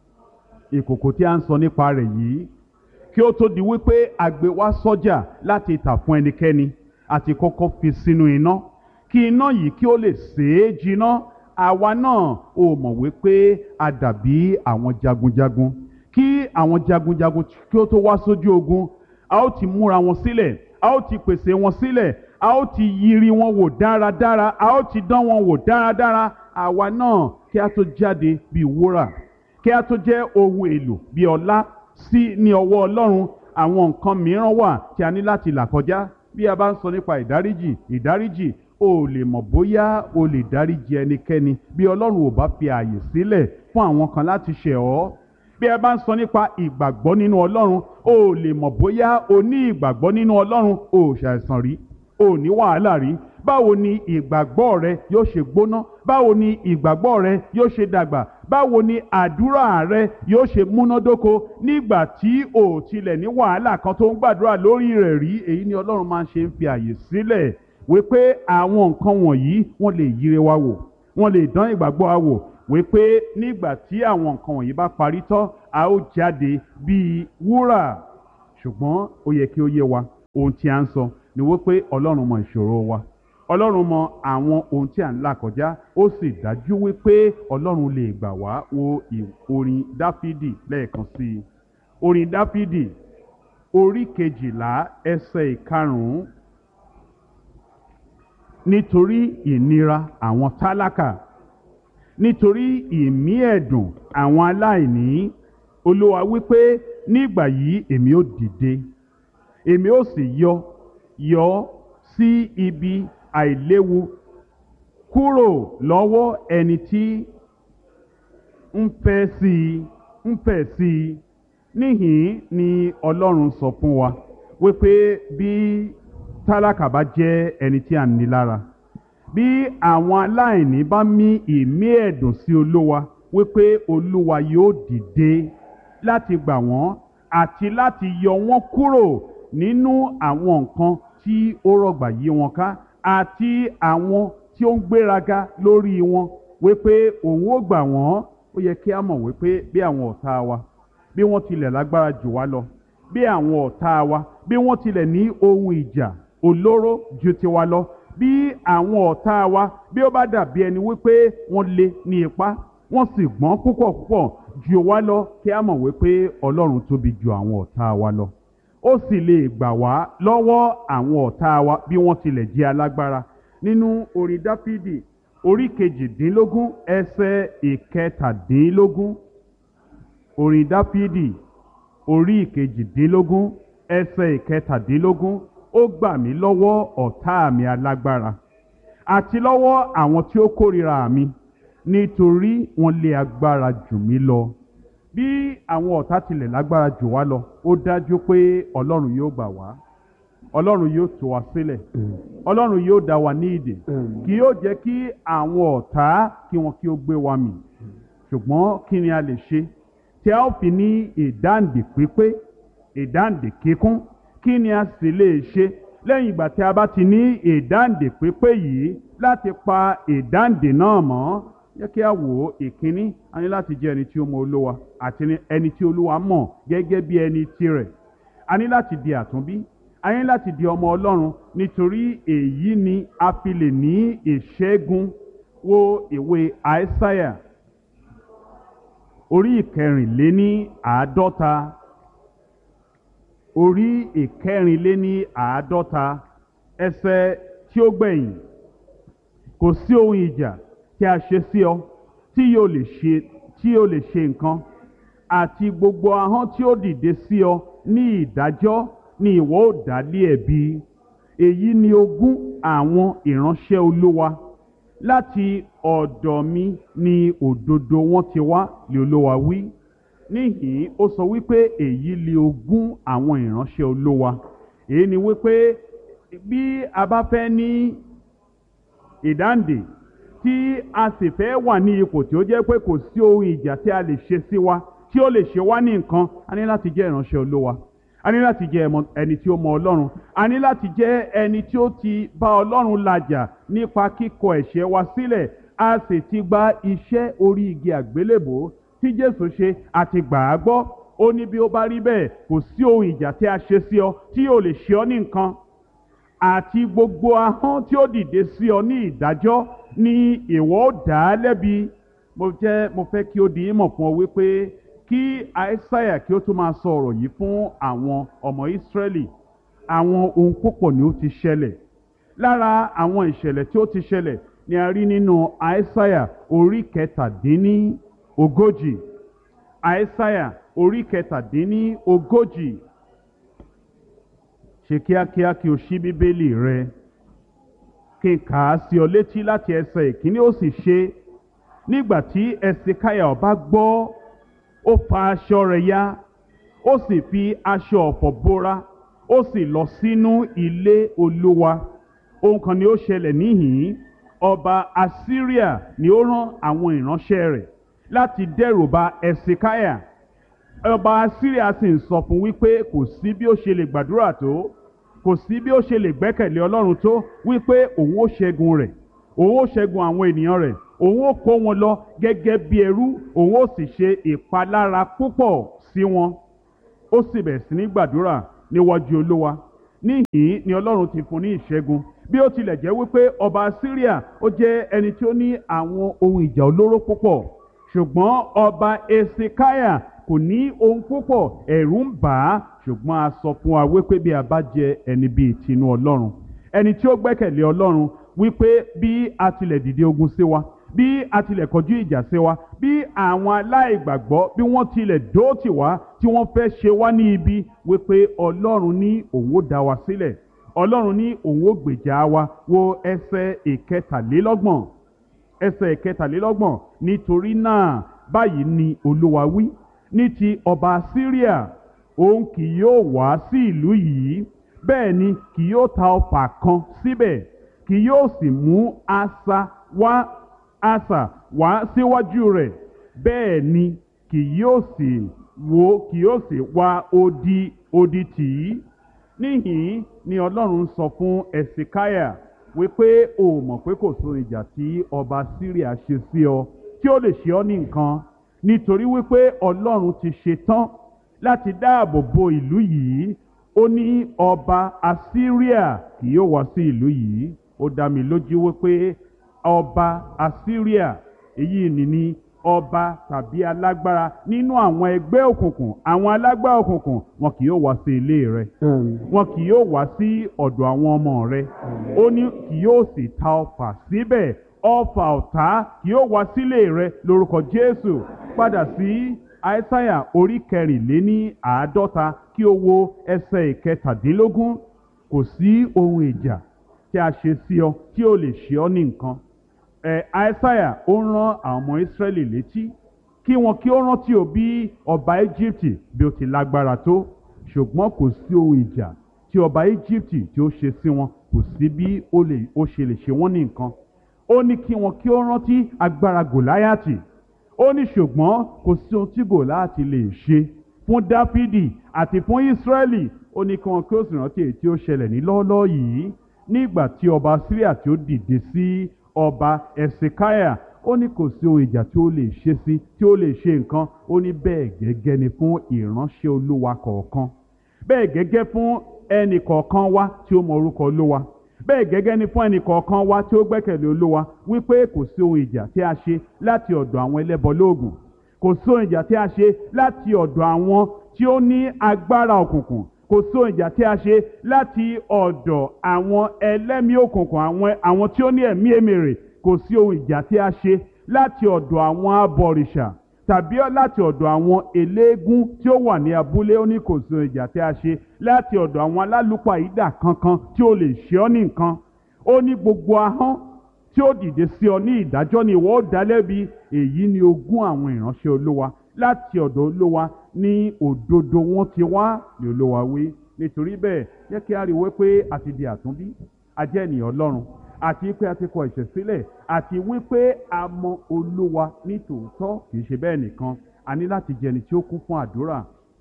ìkòkò tí a ń sọ nípa rẹ̀ yìí, kí ó tó di wípé a gbé wá sọ́jà láti tà fún ẹnikẹ́ni, àti kọ́kọ́ fi sínú iná kí iná yìí kí ó lè sè é jiná. àwa náà ò mọ̀ wípé a dàbí àwọn jagunjagun. kí àwọn jagunjagun kí ó tó wá sójú ogun, a ó ti múra wọn sílẹ̀, a ó ti pèsè wọn sílẹ̀, a ó ti yiri wọn wò dáradára, a ó ti dán wọn wò dáradára. àwa náà kí a tó jáde bí wúrà, kí a tó jẹ́ ohun èlò bí ọlá sí ní ọwọ́ Ọlọ́run, àwọn nǹkan mìíràn wà tí a ní láti là kọjá. bí a bá ń sọ nípa ìdáríjì, ìdáríjì o lè mọ̀ bóyá o lè dáríjì ẹnikẹ́ni bí Ọlọ́run ò bá fi ààyè sílẹ̀ fún àwọn kan láti ṣẹ̀ ọ́. bí a bá ń sọ nípa ìgbàgbọ́ nínú Ọlọ́run, o lè mọ̀ bóyá o ní ìgbàgbọ́ nínú Ọlọ́run, o ṣàìsàn rí, o ní wàhálà rí. báwo ni ìgbàgbọ́ rẹ yóò ṣe gbóná? báwo ni ìgbàgbọ́ rẹ yóò ṣe dàgbà? báwo ni àdúrà rẹ yóò ṣe múnádóko nígbà tí o tilẹ̀ ní wàhálà kan tó ń gbàdúrà lórí rẹ̀ rí? èyí ni Ọlọ́run máa ń ṣe ń fi àyè sílẹ̀ wípé àwọn nǹkan wọ̀nyí wọ́n lè yíre wa wò, wọ́n lè dán ìgbàgbọ́ wa wò, wípé nígbà tí àwọn nǹkan wọ̀nyí bá parí tán a ó jáde bíi wúrà. Ṣùgbọ́n ó yẹ kí ó yé wa ohun tí a ń sọ ni wípé Ọlọ́run mọ ìṣòro wa, Ọlọ́run mọ àwọn ohun tí à ń là kọjá, ó sì dájú wípé Ọlọ́run lè gbà wá. Wo orin Dáfídì lẹ́ẹ̀kan sí i, orin Dáfídì orí kejìlá ẹsẹ̀ ìkarùn-ún. Nítorí ìnira àwọn tálákà, nítorí ìmí ẹ̀dùn àwọn aláìní, Olúwa wípé nígbà yìí èmi ó dìde, èmi ó sì yọ yọ sí ibi àìléwu kúrò lọ́wọ́ ẹni tí ń fẹ́ sí i ń fẹ́ sí i. Níhìn ni Ọlọ́run sọ fún wa wípé bí tálákà bá jẹ́ ẹni tí a ní lára, bí àwọn aláìní bá mí ìmí ẹ̀dùn sí Olúwa, wípé Olúwa yóò dìde láti gbà wọ́n àti láti yọ wọ́n kúrò nínú àwọn nǹkan tí ó rọ̀gbà yí wọn ká àti àwọn tí ó ń gbéraga lórí wọn, wípé òun ó gbà wọ́n. Ó yẹ kí a mọ̀ wípé bí àwọn ọ̀tá wa bí wọ́n tilẹ̀ lágbára jù wá lọ, bí àwọn ọ̀tá wa bí wọ́n tilẹ̀ ní ohun ìjà olóró ju tiwa lọ, bí àwọn ọ̀tá wa bí ó bá dàbí ẹni wípé wọ́n lé ní ipá, wọ́n sì gbọ́n púpọ̀ púpọ̀ jù wá lọ, kí a mọ̀ wípé Ọlọ́run tóbi ju àwọn ọ̀tá wa lọ. Ó sì lè gbà wá lọ́wọ́ àwọn ọ̀tá wa bí wọ́n tilẹ̀ jẹ́ alágbára. Nínú orin Dáfídì orí kejìdínlógún ẹsẹ̀ ìkẹtàdínlógún, orin Dáfídì orí kejìdínlógún ẹsẹ̀ ìkẹtàdínlógún, ó gbà mí lọ́wọ́ ọ̀tá mi alágbára àti lọ́wọ́ àwọn tí ó kórìíra mi, nítorí wọ́n lé agbára jù mí lọ. Bí àwọn ọ̀tá tilẹ̀ lágbára jù wá lọ, ó dájú pé Ọlọ́run yóò gbà wá, Ọlọ́run yóò tú wa sílẹ̀, Ọlọ́run yóò dá wa ní ìdè, kì yóò jẹ́ kí àwọn ọ̀tá kí wọn kí ó gbé wa mì. Ṣùgbọ́n kí ni a lè ṣe tí a ó fi ní ìdáǹdè pípé, ìdáǹdè kíkún? Kí ni a sì lè ṣe lẹ́yìn ìgbà tí a bá ti ní ìdáǹdè pípé yìí láti pa ìdáǹdè náà mọ́? Jẹ́ kí a wò ó. Ìkíní, a ní láti jẹ́ ẹni tí ó mọ Olúwa àti ẹni tí Olúwa mọ̀ gẹ́gẹ́ bí ẹni tirẹ̀. A ní láti di àtúnbí, a ní láti di ọmọ Ọlọ́run, nítorí èyí ni a fi lè ní ìṣẹ́gun. Wo ìwé Àìsáyà orí ìkẹrìnléní àádọ́ta, orí ìkẹrìnléní àádọ́ta ẹsẹ̀ tí ó gbẹ̀yìn. Kò sí ohun ìjà tí a ṣe sí ọ tí yóò lè ṣe tí yóò lè ṣe nǹkan, àti gbogbo ahọ́n tí ó dìde sí ọ ní ìdájọ́ ni ìwọ ó dá lé ẹ̀bi. Èyí ni ogún àwọn ìránṣẹ́ Olúwa, láti ọ̀dọ̀ mi ni òdodo wọn ti wá, lé Olúwa wí. Níhìn ó sọ wípé èyí ni ogún àwọn ìránṣẹ́ Olúwa. Èyí ni wípé bí a bá fẹ́ ní ìdáǹdè tí a sì fẹ́ wà ní ipò tí ó jẹ́ pé kò sí ohun ìjà tí a lè ṣe sí wa tí ó lè ṣe wá ní nǹkan, a ní láti jẹ́ ìránṣẹ́ Olúwa, a ní láti jẹ́ ẹni tí ó mọ Ọlọ́run, a ní láti jẹ́ ẹni tí ó ti bá Ọlọ́run làjà nípa kíkọ ẹ̀ṣẹ̀ wa sílẹ̀. A sì ti gba iṣẹ́ orí igi àgbélébò tí Jésù ṣe àti gbà á gbọ́. Ó ní bí ó bá rí bẹ́ẹ̀, kò sí ohun ìjà tí a ṣe sí ọ tí yóò lè ṣe ọ ní nǹkan, àti gbogbo ahọ́n tí ó dìde sí ọ ní ìdájọ́ ni ìwọ ó dá lẹ́bi. Mo jẹ́ mo fẹ́ kí ó di ìmọ̀ fún ọ wípé kí Àìsáyà kí ó tún máa sọ ọ̀rọ̀ yìí fún àwọn ọmọ Ísírẹ́lì, àwọn ohun púpọ̀ ni ó ti ṣẹlẹ̀. Lára àwọn ìṣẹ̀lẹ̀ tí ó ti ṣẹlẹ̀ ni a rí nínú Àìsáyà orí kẹtàdínní ogójì. Àìsáyà orí kẹtàdínní ogójì. Ṣe kíákíá kí o ṣí Bíbélì rẹ, kí n kà á sí ọ létí láti ẹsẹ̀ ìkíní. Ó sì ṣe, nígbà tí Ẹsẹkáyà ọba gbọ́, ó fa aṣọ rẹ̀ ya, ó sì fi aṣọ ọ̀fọ̀ bóra, ó sì lọ sínú ilé Olúwa. Ohun kan ni ó ṣẹlẹ̀ níhìn-ín. Ọba Assyria ni ó rán àwọn ìránṣẹ́ rẹ̀ láti dẹ́rùba Ẹsẹkáyà. Ọba Assyria sì ń sọ fún wípé kò sí bí ó ṣe lè gbàdúrà tó, kò sí bí ó ṣe lè gbẹ́kẹ̀lé ọlọ́run tó wípé òun ó ṣẹ́gun rẹ̀, òun ó ṣẹ́gun àwọn ènìyàn rẹ̀, òun ó kó wọn lọ gẹ́gẹ́ bí ẹrú, òun ó sì ṣe ìpalára púpọ̀ sí wọn. Ó sì bẹ̀rẹ̀ sí ní gbàdúrà níwájú olúwa. Níhìn-ín ni ọlọ́run ti fún ní ìṣẹ́gun, bí ó tilẹ̀ jẹ́ wípé ọba Síríà ó jẹ́ ẹni tí ó ní àwọn ohun ìjà olóró púpọ̀, ṣùgbọ́n ọba Esekiah kò ní ohun púpọ̀, ẹ̀rù ń bà á. Ṣùgbọ́n a sọ fún wa wípé bí a bá jẹ́ ẹni bíi tinú ọlọ́run, ẹni tí ó gbẹ́kẹ̀lé ọlọ́run, wípé bí a tilẹ̀ dìde ogun sí wa, bí a tilẹ̀ kọjú ìjà sí wa, bí àwọn aláìgbàgbọ́ bí wọ́n tilẹ̀ dóòtì wá tí wọ́n fẹ́ ṣe wá ní ibi, wípé ọlọ́run ní òun ó dá wa sílẹ̀, ọlọ́run ní òun ó gbèjà wa. Wo ẹsẹ̀ ìkẹtàlélọ́gbọ̀n, ẹsẹ̀ ìkẹtàlélọ́gbọ̀n, nítorí náà báyìí ni olúwa wí, ní ti ọba Síríà, òun kì yóò wá sí ìlú yìí, bẹ́ẹ̀ ni kì yóò ta ọfà kan síbẹ̀, kì yóò sì mú asà wá asà wá síwájú rẹ̀, bẹ́ẹ̀ ni kì yóò sì wó kì yóò sì wá odi odi tì í. Níhìn-ín ni ọlọ́run sọ fún Ẹ̀sìkáyà wípé o mọ̀ pé kò sóhun ìjà tí ọba Síríà ṣe sí ọ tí ó lè ṣe ọ́ ní nǹkan, nítorí wípé ọlọ́run ti ṣe tán láti dáàbò bo ìlú yìí. Ó ní ọba Asíríà kì yóò wá sí ìlú yìí. Ó dá mi lójú wípé ọba Asíríà, èyí ni ní ọba tàbí alágbára nínú àwọn ẹgbẹ́ òkùnkùn, àwọn alágbára òkùnkùn, wọn kì yóò wá sí ilé rẹ, wọn kì yóò wá sí ọ̀dọ̀ àwọn ọmọ rẹ. Ó ní kì yóò sì ta ọfà síbẹ̀, ọfà ọ̀tá kì yóò wá sílé rẹ lórúkọ Jésù. Padà sí Aísáyà orí kẹrìnléní àádọ́ta kí o wo ẹsẹ̀ ìkẹtàdínlógún. Kò sí ohun ìjà tí a ṣe sí ọ tí ó lè ṣe ọ́ ní nǹkan. ẹ Aísáyà ó rán àwọn ọmọ Ísírẹ́lì létí kí wọn kí ó rántí o bí ọba Íjíbítì bí ó ti lágbára tó, ṣùgbọ́n kò sí ohun ìjà tí ọba Íjíbítì tí ó ṣe sí wọn, kò sí bí ó lè ó ṣe lè ṣe wọ́n ní nǹkan. Ó ní kí wọn kí ó rántí agbára Gòláyátì. Ó ní ṣùgbọ́n kò sí ohun tí Gòláyátì lè ṣe fún Dáfídì àti fún Ísírẹ́lì. Ó ní kí wọn kí ó sì rántí èyí tí ó ṣẹlẹ̀ ní lọ́ọ́lọ́ọ́ yìí nígbà tí ọba Síríà tí ó dìde sí ọba Ẹ̀sìkáyà. Ó ní kò sí ohun ìjà tí ó lè ṣe sí tí ó lè ṣe nǹkan. Ó ní bẹ́ẹ̀ gẹ́gẹ́ ni fún ìránṣẹ́ Olúwa kọ̀ọ̀kan, bẹ́ẹ̀ gẹ́gẹ́ fún ẹnì kọ̀ọ̀kan wa tí ó mọ orúkọ Olúwa, bẹ́ẹ̀ gẹ́gẹ́ ni fún ẹnì kọ̀ọ̀kan wa tí ó gbẹ́kẹ̀lé Olúwa, wípé kò sí ohun ìjà tí a ṣe láti ọ̀dọ̀ àwọn ẹlẹ́bọ lóògùn, kò sí ohun ìjà tí a ṣe láti ọ̀dọ̀ àwọn tí ó ní agbára òkùnkùn, kò sí ohun ìjà tí a ṣe láti ọ̀dọ̀ àwọn ẹlẹ́mìí òkùnkùn, àwọn àwọn tí ó ní ẹ̀mí èmèrè, kò sí ohun ìjà tí a ṣe láti ọ̀dọ̀ àwọn abọ̀rìṣà tàbí láti ọ̀dọ̀ àwọn eléégún tí ó wà ní abúlé. Ó ní kò sí ohun ìjà tí a ṣe láti ọ̀dọ̀ àwọn alálùpàídà kankan tí ó lè ṣe ọ́ ní nǹkan. Ó ní gbogbo ahọ́n tí ó dìde sí ọ ní ìdájọ́ ni ìwọ ó dá lẹ́bi. Èyí ni ogún àwọn ìránṣẹ́ Olúwa, láti ọ̀dọ̀ Olúwa ní òdodo wọn ti wá ní Olúwa wí. Nítorí bẹ́ẹ̀ jẹ́ kí a rí wípé a ti di àtúnbí, a jẹ́ ènìyàn Ọlọ́run, àti wípé a ti kọ ẹ̀ṣẹ̀ sílẹ̀, àti wípé a mọ Olúwa ní tòótọ́. Kì í ṣe bẹ́ẹ̀ nìkan, a ní láti jẹ́ ẹni tí ó kún fún àdúrà,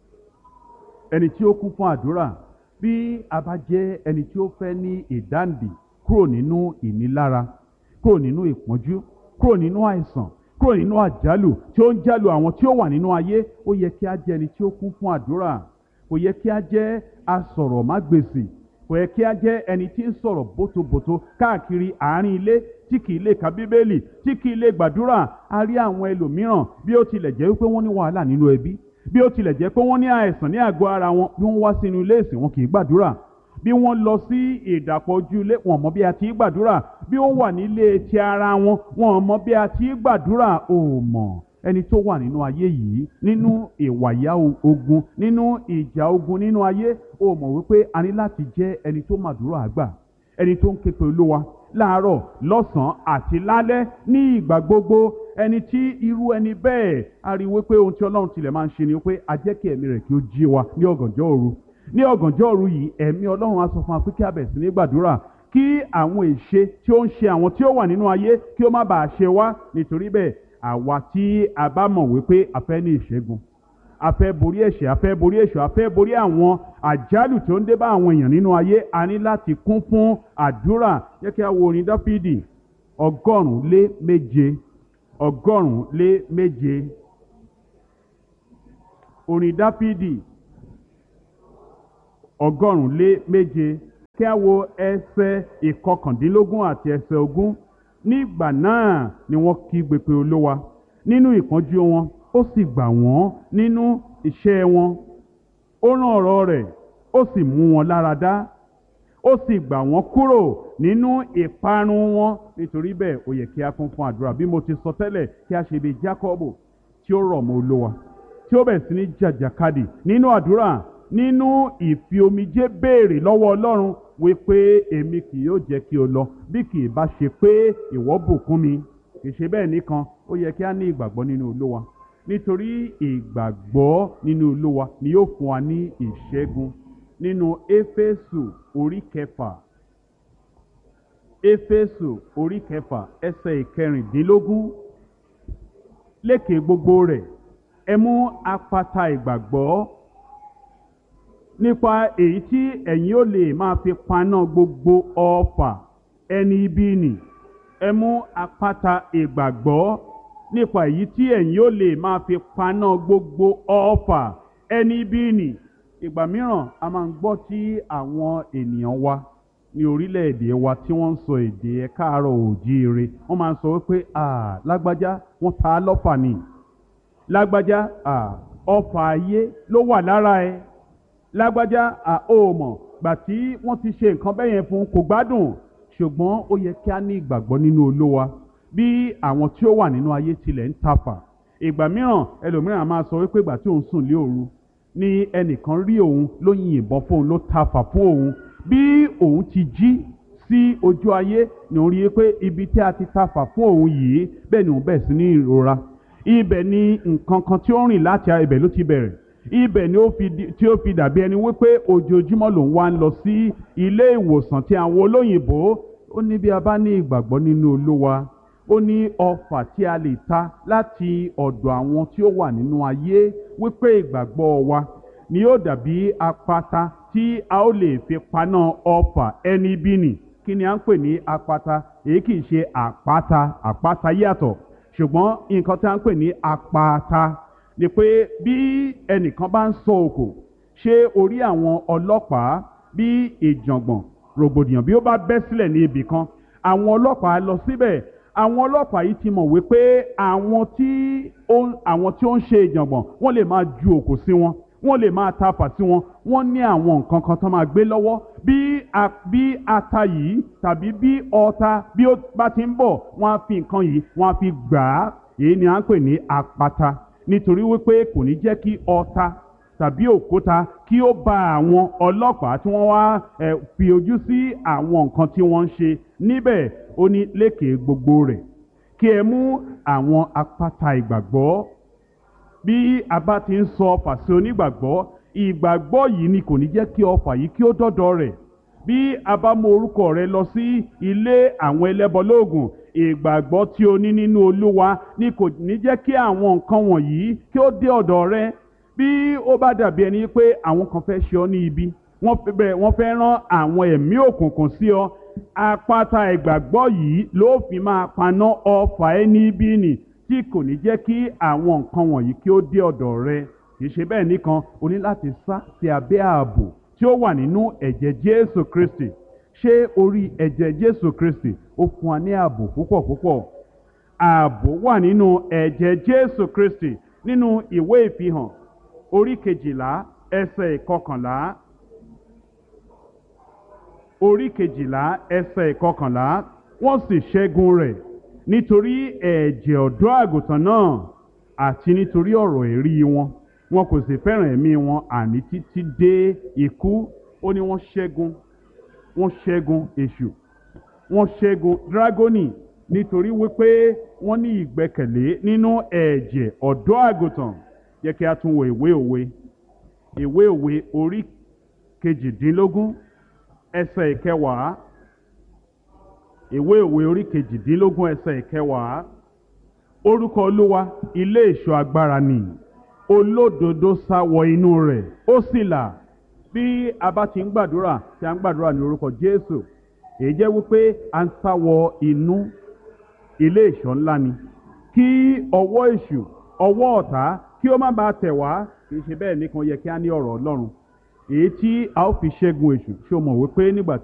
ẹni tí ó kún fún àdúrà. Bí a bá jẹ́ ẹni tí ó fẹ́ ní ìdáǹdè kúrò nínú ìnilára, kúrò nínú ìpọ́njú, kúrò nínú àìsàn, kúrò nínú àjálù tí ó ń jálù àwọn tí ó wà nínú ayé, ó yẹ kí a jẹ́ ẹni tí ó kún fún àdúrà. Kò yẹ kí a jẹ́ asọ̀rọ̀mágbèsì, kò yẹ kí a jẹ́ ẹni tí ń sọ̀rọ̀ bótobòto káàkiri àárín ilé, tí kì í lè ka Bíbélì, tí kì í lè gbàdúrà. A rí àwọn ẹlòmíràn bí ó tilẹ̀ jẹ́ wípé wọ́n ní wàhálà nínú ẹbí, bí ó tilẹ̀ jẹ́ pé wọ́n ní àìsàn ní àgọ́ ara wọn, bí wọ́n wá sínú ilé ìsìn wọn kì í gbàdúrà, bí wọ́n lọ sí ìdàpọ̀ ojú ilé wọn mọ̀ bí a ti gbàdúrà, bí wọ́n wà nílé ti ara wọn wọn mọ̀ bí a ti gbàdúrà. Ó mọ̀ ẹni tó wà nínú ayé yìí, nínú ìwàyà ogun, nínú ìjà ogun nínú ayé, ó mọ̀ wípé a ní láti jẹ́ ẹni tó màdúrà àgbà, ẹni tó ń ké pe Olúwa láàárọ̀, lọ́sàn-án àti lálẹ́ ní ìgbà gbogbo. Ẹni tí irú ẹni bẹ́ẹ̀ a rí wípé ohun tí Ọlọ́run tilẹ̀ máa ń ṣe ni wípé a jẹ́ kí ẹ̀mí rẹ̀ kí ó jí wa ní ọ̀gànjọ́ òru. Ní ọ̀gànjọ́ òru yìí ẹ̀mí Ọlọ́run á sọ fún wa pé kí a bẹ̀rẹ̀ sí ní gbàdúrà, kí àwọn ìṣe tí ó ń ṣe àwọn tí ó wà nínú ayé kí ó má bàa ṣe wá. Nítorí bẹ́ẹ̀ àwa tí a bá mọ̀ wípé a fẹ́ ní ìṣẹ́gun, a fẹ́ borí ẹ̀ṣẹ̀, a fẹ́ borí èṣù, a fẹ́ borí àwọn àjálù tó ń dé bá àwọn èèyàn nínú ayé, a ní láti kún fún àdúrà. Jẹ́ kí a wo orin Dáfídì ọgọ́rùn-ún lé méje, ọgọ́rùn-ún lé méje. Orin Dáfídì ọgọ́rùn-ún lé méje, kí a wo ẹsẹ̀ ìkọkàndínlógún àti ẹsẹ̀ ogún. Nígbà náà ni wọ́n kígbe pé Olúwa nínú ìpọ́njú wọn, ó sì gbà wọ́n nínú iṣẹ́ wọn. Ó rán ọ̀rọ̀ rẹ̀, ó sì mú wọn lára dá, ó sì gbà wọ́n kúrò nínú ìparun wọn. Nítorí bẹ́ẹ̀ ó yẹ kí a kún fún àdúrà. Bí mo ti sọ tẹ́lẹ̀, kí a ṣe bí Jákọ́bù tí ó rọ̀ mọ́ Olúwa, tí ó bẹ̀rẹ̀ sí ní jàjàkadì nínú àdúrà, nínú ìfi omijé béèrè lọ́wọ́ Ọlọ́run wípé èmi kì yóò jẹ́ kí o lọ bí kì í bá ṣe pé ìwọ bùkún mi. Kì í ṣe bẹ́ẹ̀ nìkan, ó yẹ kí a ní ìgbàgbọ́ nínú Olúwa, nítorí ìgbàgbọ́ nínú Olúwa ni yóò fún wa ní ìṣẹ́gun. Nínú Éfésù orí kẹfà, Éfésù orí kẹfà ẹsẹ̀ ìkẹrìndínlógún, lékè gbogbo rẹ̀ ẹ mú àpáta ìgbàgbọ́, nípa èyí tí ẹ̀yin ó lè máa fi paná gbogbo ọfà ẹni ibi nì. Ẹ mú àpáta ìgbàgbọ́, nípa èyí tí ẹ̀yin ó lè máa fi paná gbogbo ọfà ẹni ibi nì. Ìgbà mìíràn a máa ń gbọ́ tí àwọn ènìyàn wa ní orílẹ̀-èdè wa tí wọ́n ń sọ èdè ẹ káàárọ̀ oòjíire, wọ́n máa ń sọ wípé à lágbájá wọ́n ta á lọ́fà ni, lágbájá à ọfà ayé ló wà lára ẹ, lágbájá à ó mọ̀ gbà tí wọ́n ti ṣe nǹkan bẹ́yẹn fún kò gbádùn. Ṣùgbọ́n ó yẹ kí a ní ìgbàgbọ́ nínú Olúwa. Bí àwọn tí ó wà nínú ayé tilẹ̀ ń tafà, ìgbà mìíràn ẹlòmíràn máa sọ wípé ìgbà tí òun sùn lé òru ni ẹnìkan rí òun ló yin ìbọn fóun, ló tafà fún òun. Bí òun ti jí sí ojú ayé ni òun rí i pé ibi tí a ti tafà fún òun yìí, bẹ́ẹ̀ ni òun bẹ̀rẹ̀ sí ní ìrora. Ibẹ̀ ni nǹkan kan tí ó rìn láti ibẹ̀ ló ti bẹ̀rẹ̀. Ibẹ̀ ni ó fi tí ó fi dàbí ẹni wípé ojoojúmọ́ lòun wá ń lọ sí ilé ìwòsàn tí àwọn olóyìnbó. Ó ní bí a bá ní ìgbàgbọ́ nínú Olúwa, ó ní ọfà tí a lè ta láti ọ̀dọ̀ àwọn tí ó wà nínú ayé, wípé ìgbàgbọ́ wa ni yóò dàbí àpáta tí a ó lè fi paná ọfà ẹni bí nì. Kí ni à ń pè ní àpáta? Èyí kì í ṣe àpáta, àpáta yàtọ̀. Ṣùgbọ́n nǹkan tí a ń pè ní àpáta ni pé bí ẹnìkan bá ń sọ òkò, ṣé orí àwọn ọlọ́pàá bí ìjàngbọ̀n rògbòdìyàn bí ó bá bẹ́ sílẹ̀ ní ibì kan, àwọn ọlọ́pàá lọ síbẹ̀. Àwọn ọlọ́pàá yìí ti mọ̀ wípé àwọn tí ó àwọn tí ó ń ṣe ìjàngbọ̀n wọ́n lè máa ju òkò sí wọn, wọ́n lè máa tafà sí wọn, wọ́n ní àwọn nǹkan kan tó máa gbé lọ́wọ́. Bí a bí ata yìí tàbí bí ọta bí ó bá ti ń bọ̀, wọ́n á fi nǹkan yìí wọ́n á fi gbà á. Èyí ni à ń pè ní àpáta, nítorí wípé kò ní jẹ́ kí ọta tàbí òkúta kí ó bá àwọn ọlọ́pàá tí wọ́n wá ẹ̀ fi ojú sí àwọn nǹkan tí wọ́n ń ṣe níbẹ̀. Ó ní lékè gbogbo rẹ̀ kí ẹ mú àwọn àpáta ìgbàgbọ́. Bí a bá ti ń sọ ọfà sí onígbàgbọ́, ìgbàgbọ́ yìí ni kò ní jẹ́ kí ọfà yìí kí ó dọ́dọ̀ rẹ̀. Bí a bá mú orúkọ rẹ lọ sí ilé àwọn ẹlẹ́bọlóògùn, ìgbàgbọ́ tí o ní nínú Olúwa ni kò ní jẹ́ kí àwọn nǹkan wọ̀nyí kí ó dé ọ̀dọ̀ rẹ. Bí ó bá dàbí ẹni pé àwọn kan fẹ́ ṣe ọ́ ní ibi, wọ́n fẹ́ rán àwọn ẹ̀mí òkùnkùn sí ọ, àpáta ìgbàgbọ́ yìí ló fi máa paná ọfà ẹni ibi nì, tí kò ní jẹ́ kí àwọn nǹkan wọ̀nyí kí ó dé ọ̀dọ̀ rẹ. Kì í ṣe bẹ́ẹ̀ nìkan, o ní láti sá sí abẹ́ ààbò tí ó wà nínú ẹ̀jẹ̀ Jésù Kristi. Ṣé orí ẹ̀jẹ̀ Jésù Kristi ó fún wa ní ààbò púpọ̀ púpọ̀? Ààbò wà nínú ẹ̀jẹ̀ Jésù Kristi. Nínú ìwé ìfihàn orí kejìlá ẹsẹ̀ ìkọkànlá, orí kejìlá ẹsẹ̀ ìkọkànlá, wọ́n sì ṣẹ́gun rẹ̀ nítorí ẹ̀jẹ̀ ọ̀dọ́ àgùntàn náà àti nítorí ọ̀rọ̀ èrí wọn. Wọn kò sì fẹ́ràn ẹ̀mí wọn àní títí dé ikú. Ó ní wọ́n ṣẹ́gun, wọ́n ṣẹ́gun èṣù, wọ́n ṣẹ́gun dragoni, nítorí wípé wọ́n ní ìgbẹ́kẹ̀lé nínú ẹ̀jẹ̀ ọ̀dọ́ àgùntàn. Jẹ́ kí a tún wo ìwé òwe, ìwé òwe orí kejìdínlógún ẹsẹ̀ ìkẹwàá, ìwé òwe orí kejìdínlógún ẹsẹ̀ ìkẹwàá. Orúkọ Olúwa ilé ìṣọ́ agbára ni, olódodo sá wọ inú rẹ̀ ó sì là. Bí a bá ti ń gbàdúrà tí a ń gbàdúrà ní orúkọ Jésù, èyí jẹ́ wípé a ń sá wọ inú ilé ìṣọ́ ńlá ni, kí ọwọ́ èṣù, ọwọ́ ọ̀tá kí ó má bàa tẹ̀ wá. Kì í ṣe bẹ́ẹ̀ nìkan yẹ kí a ní ọ̀rọ̀ Ọlọ́run èyí tí a ó fi ṣẹ́gun èṣù. Ṣé o mọ̀ wípé nígbà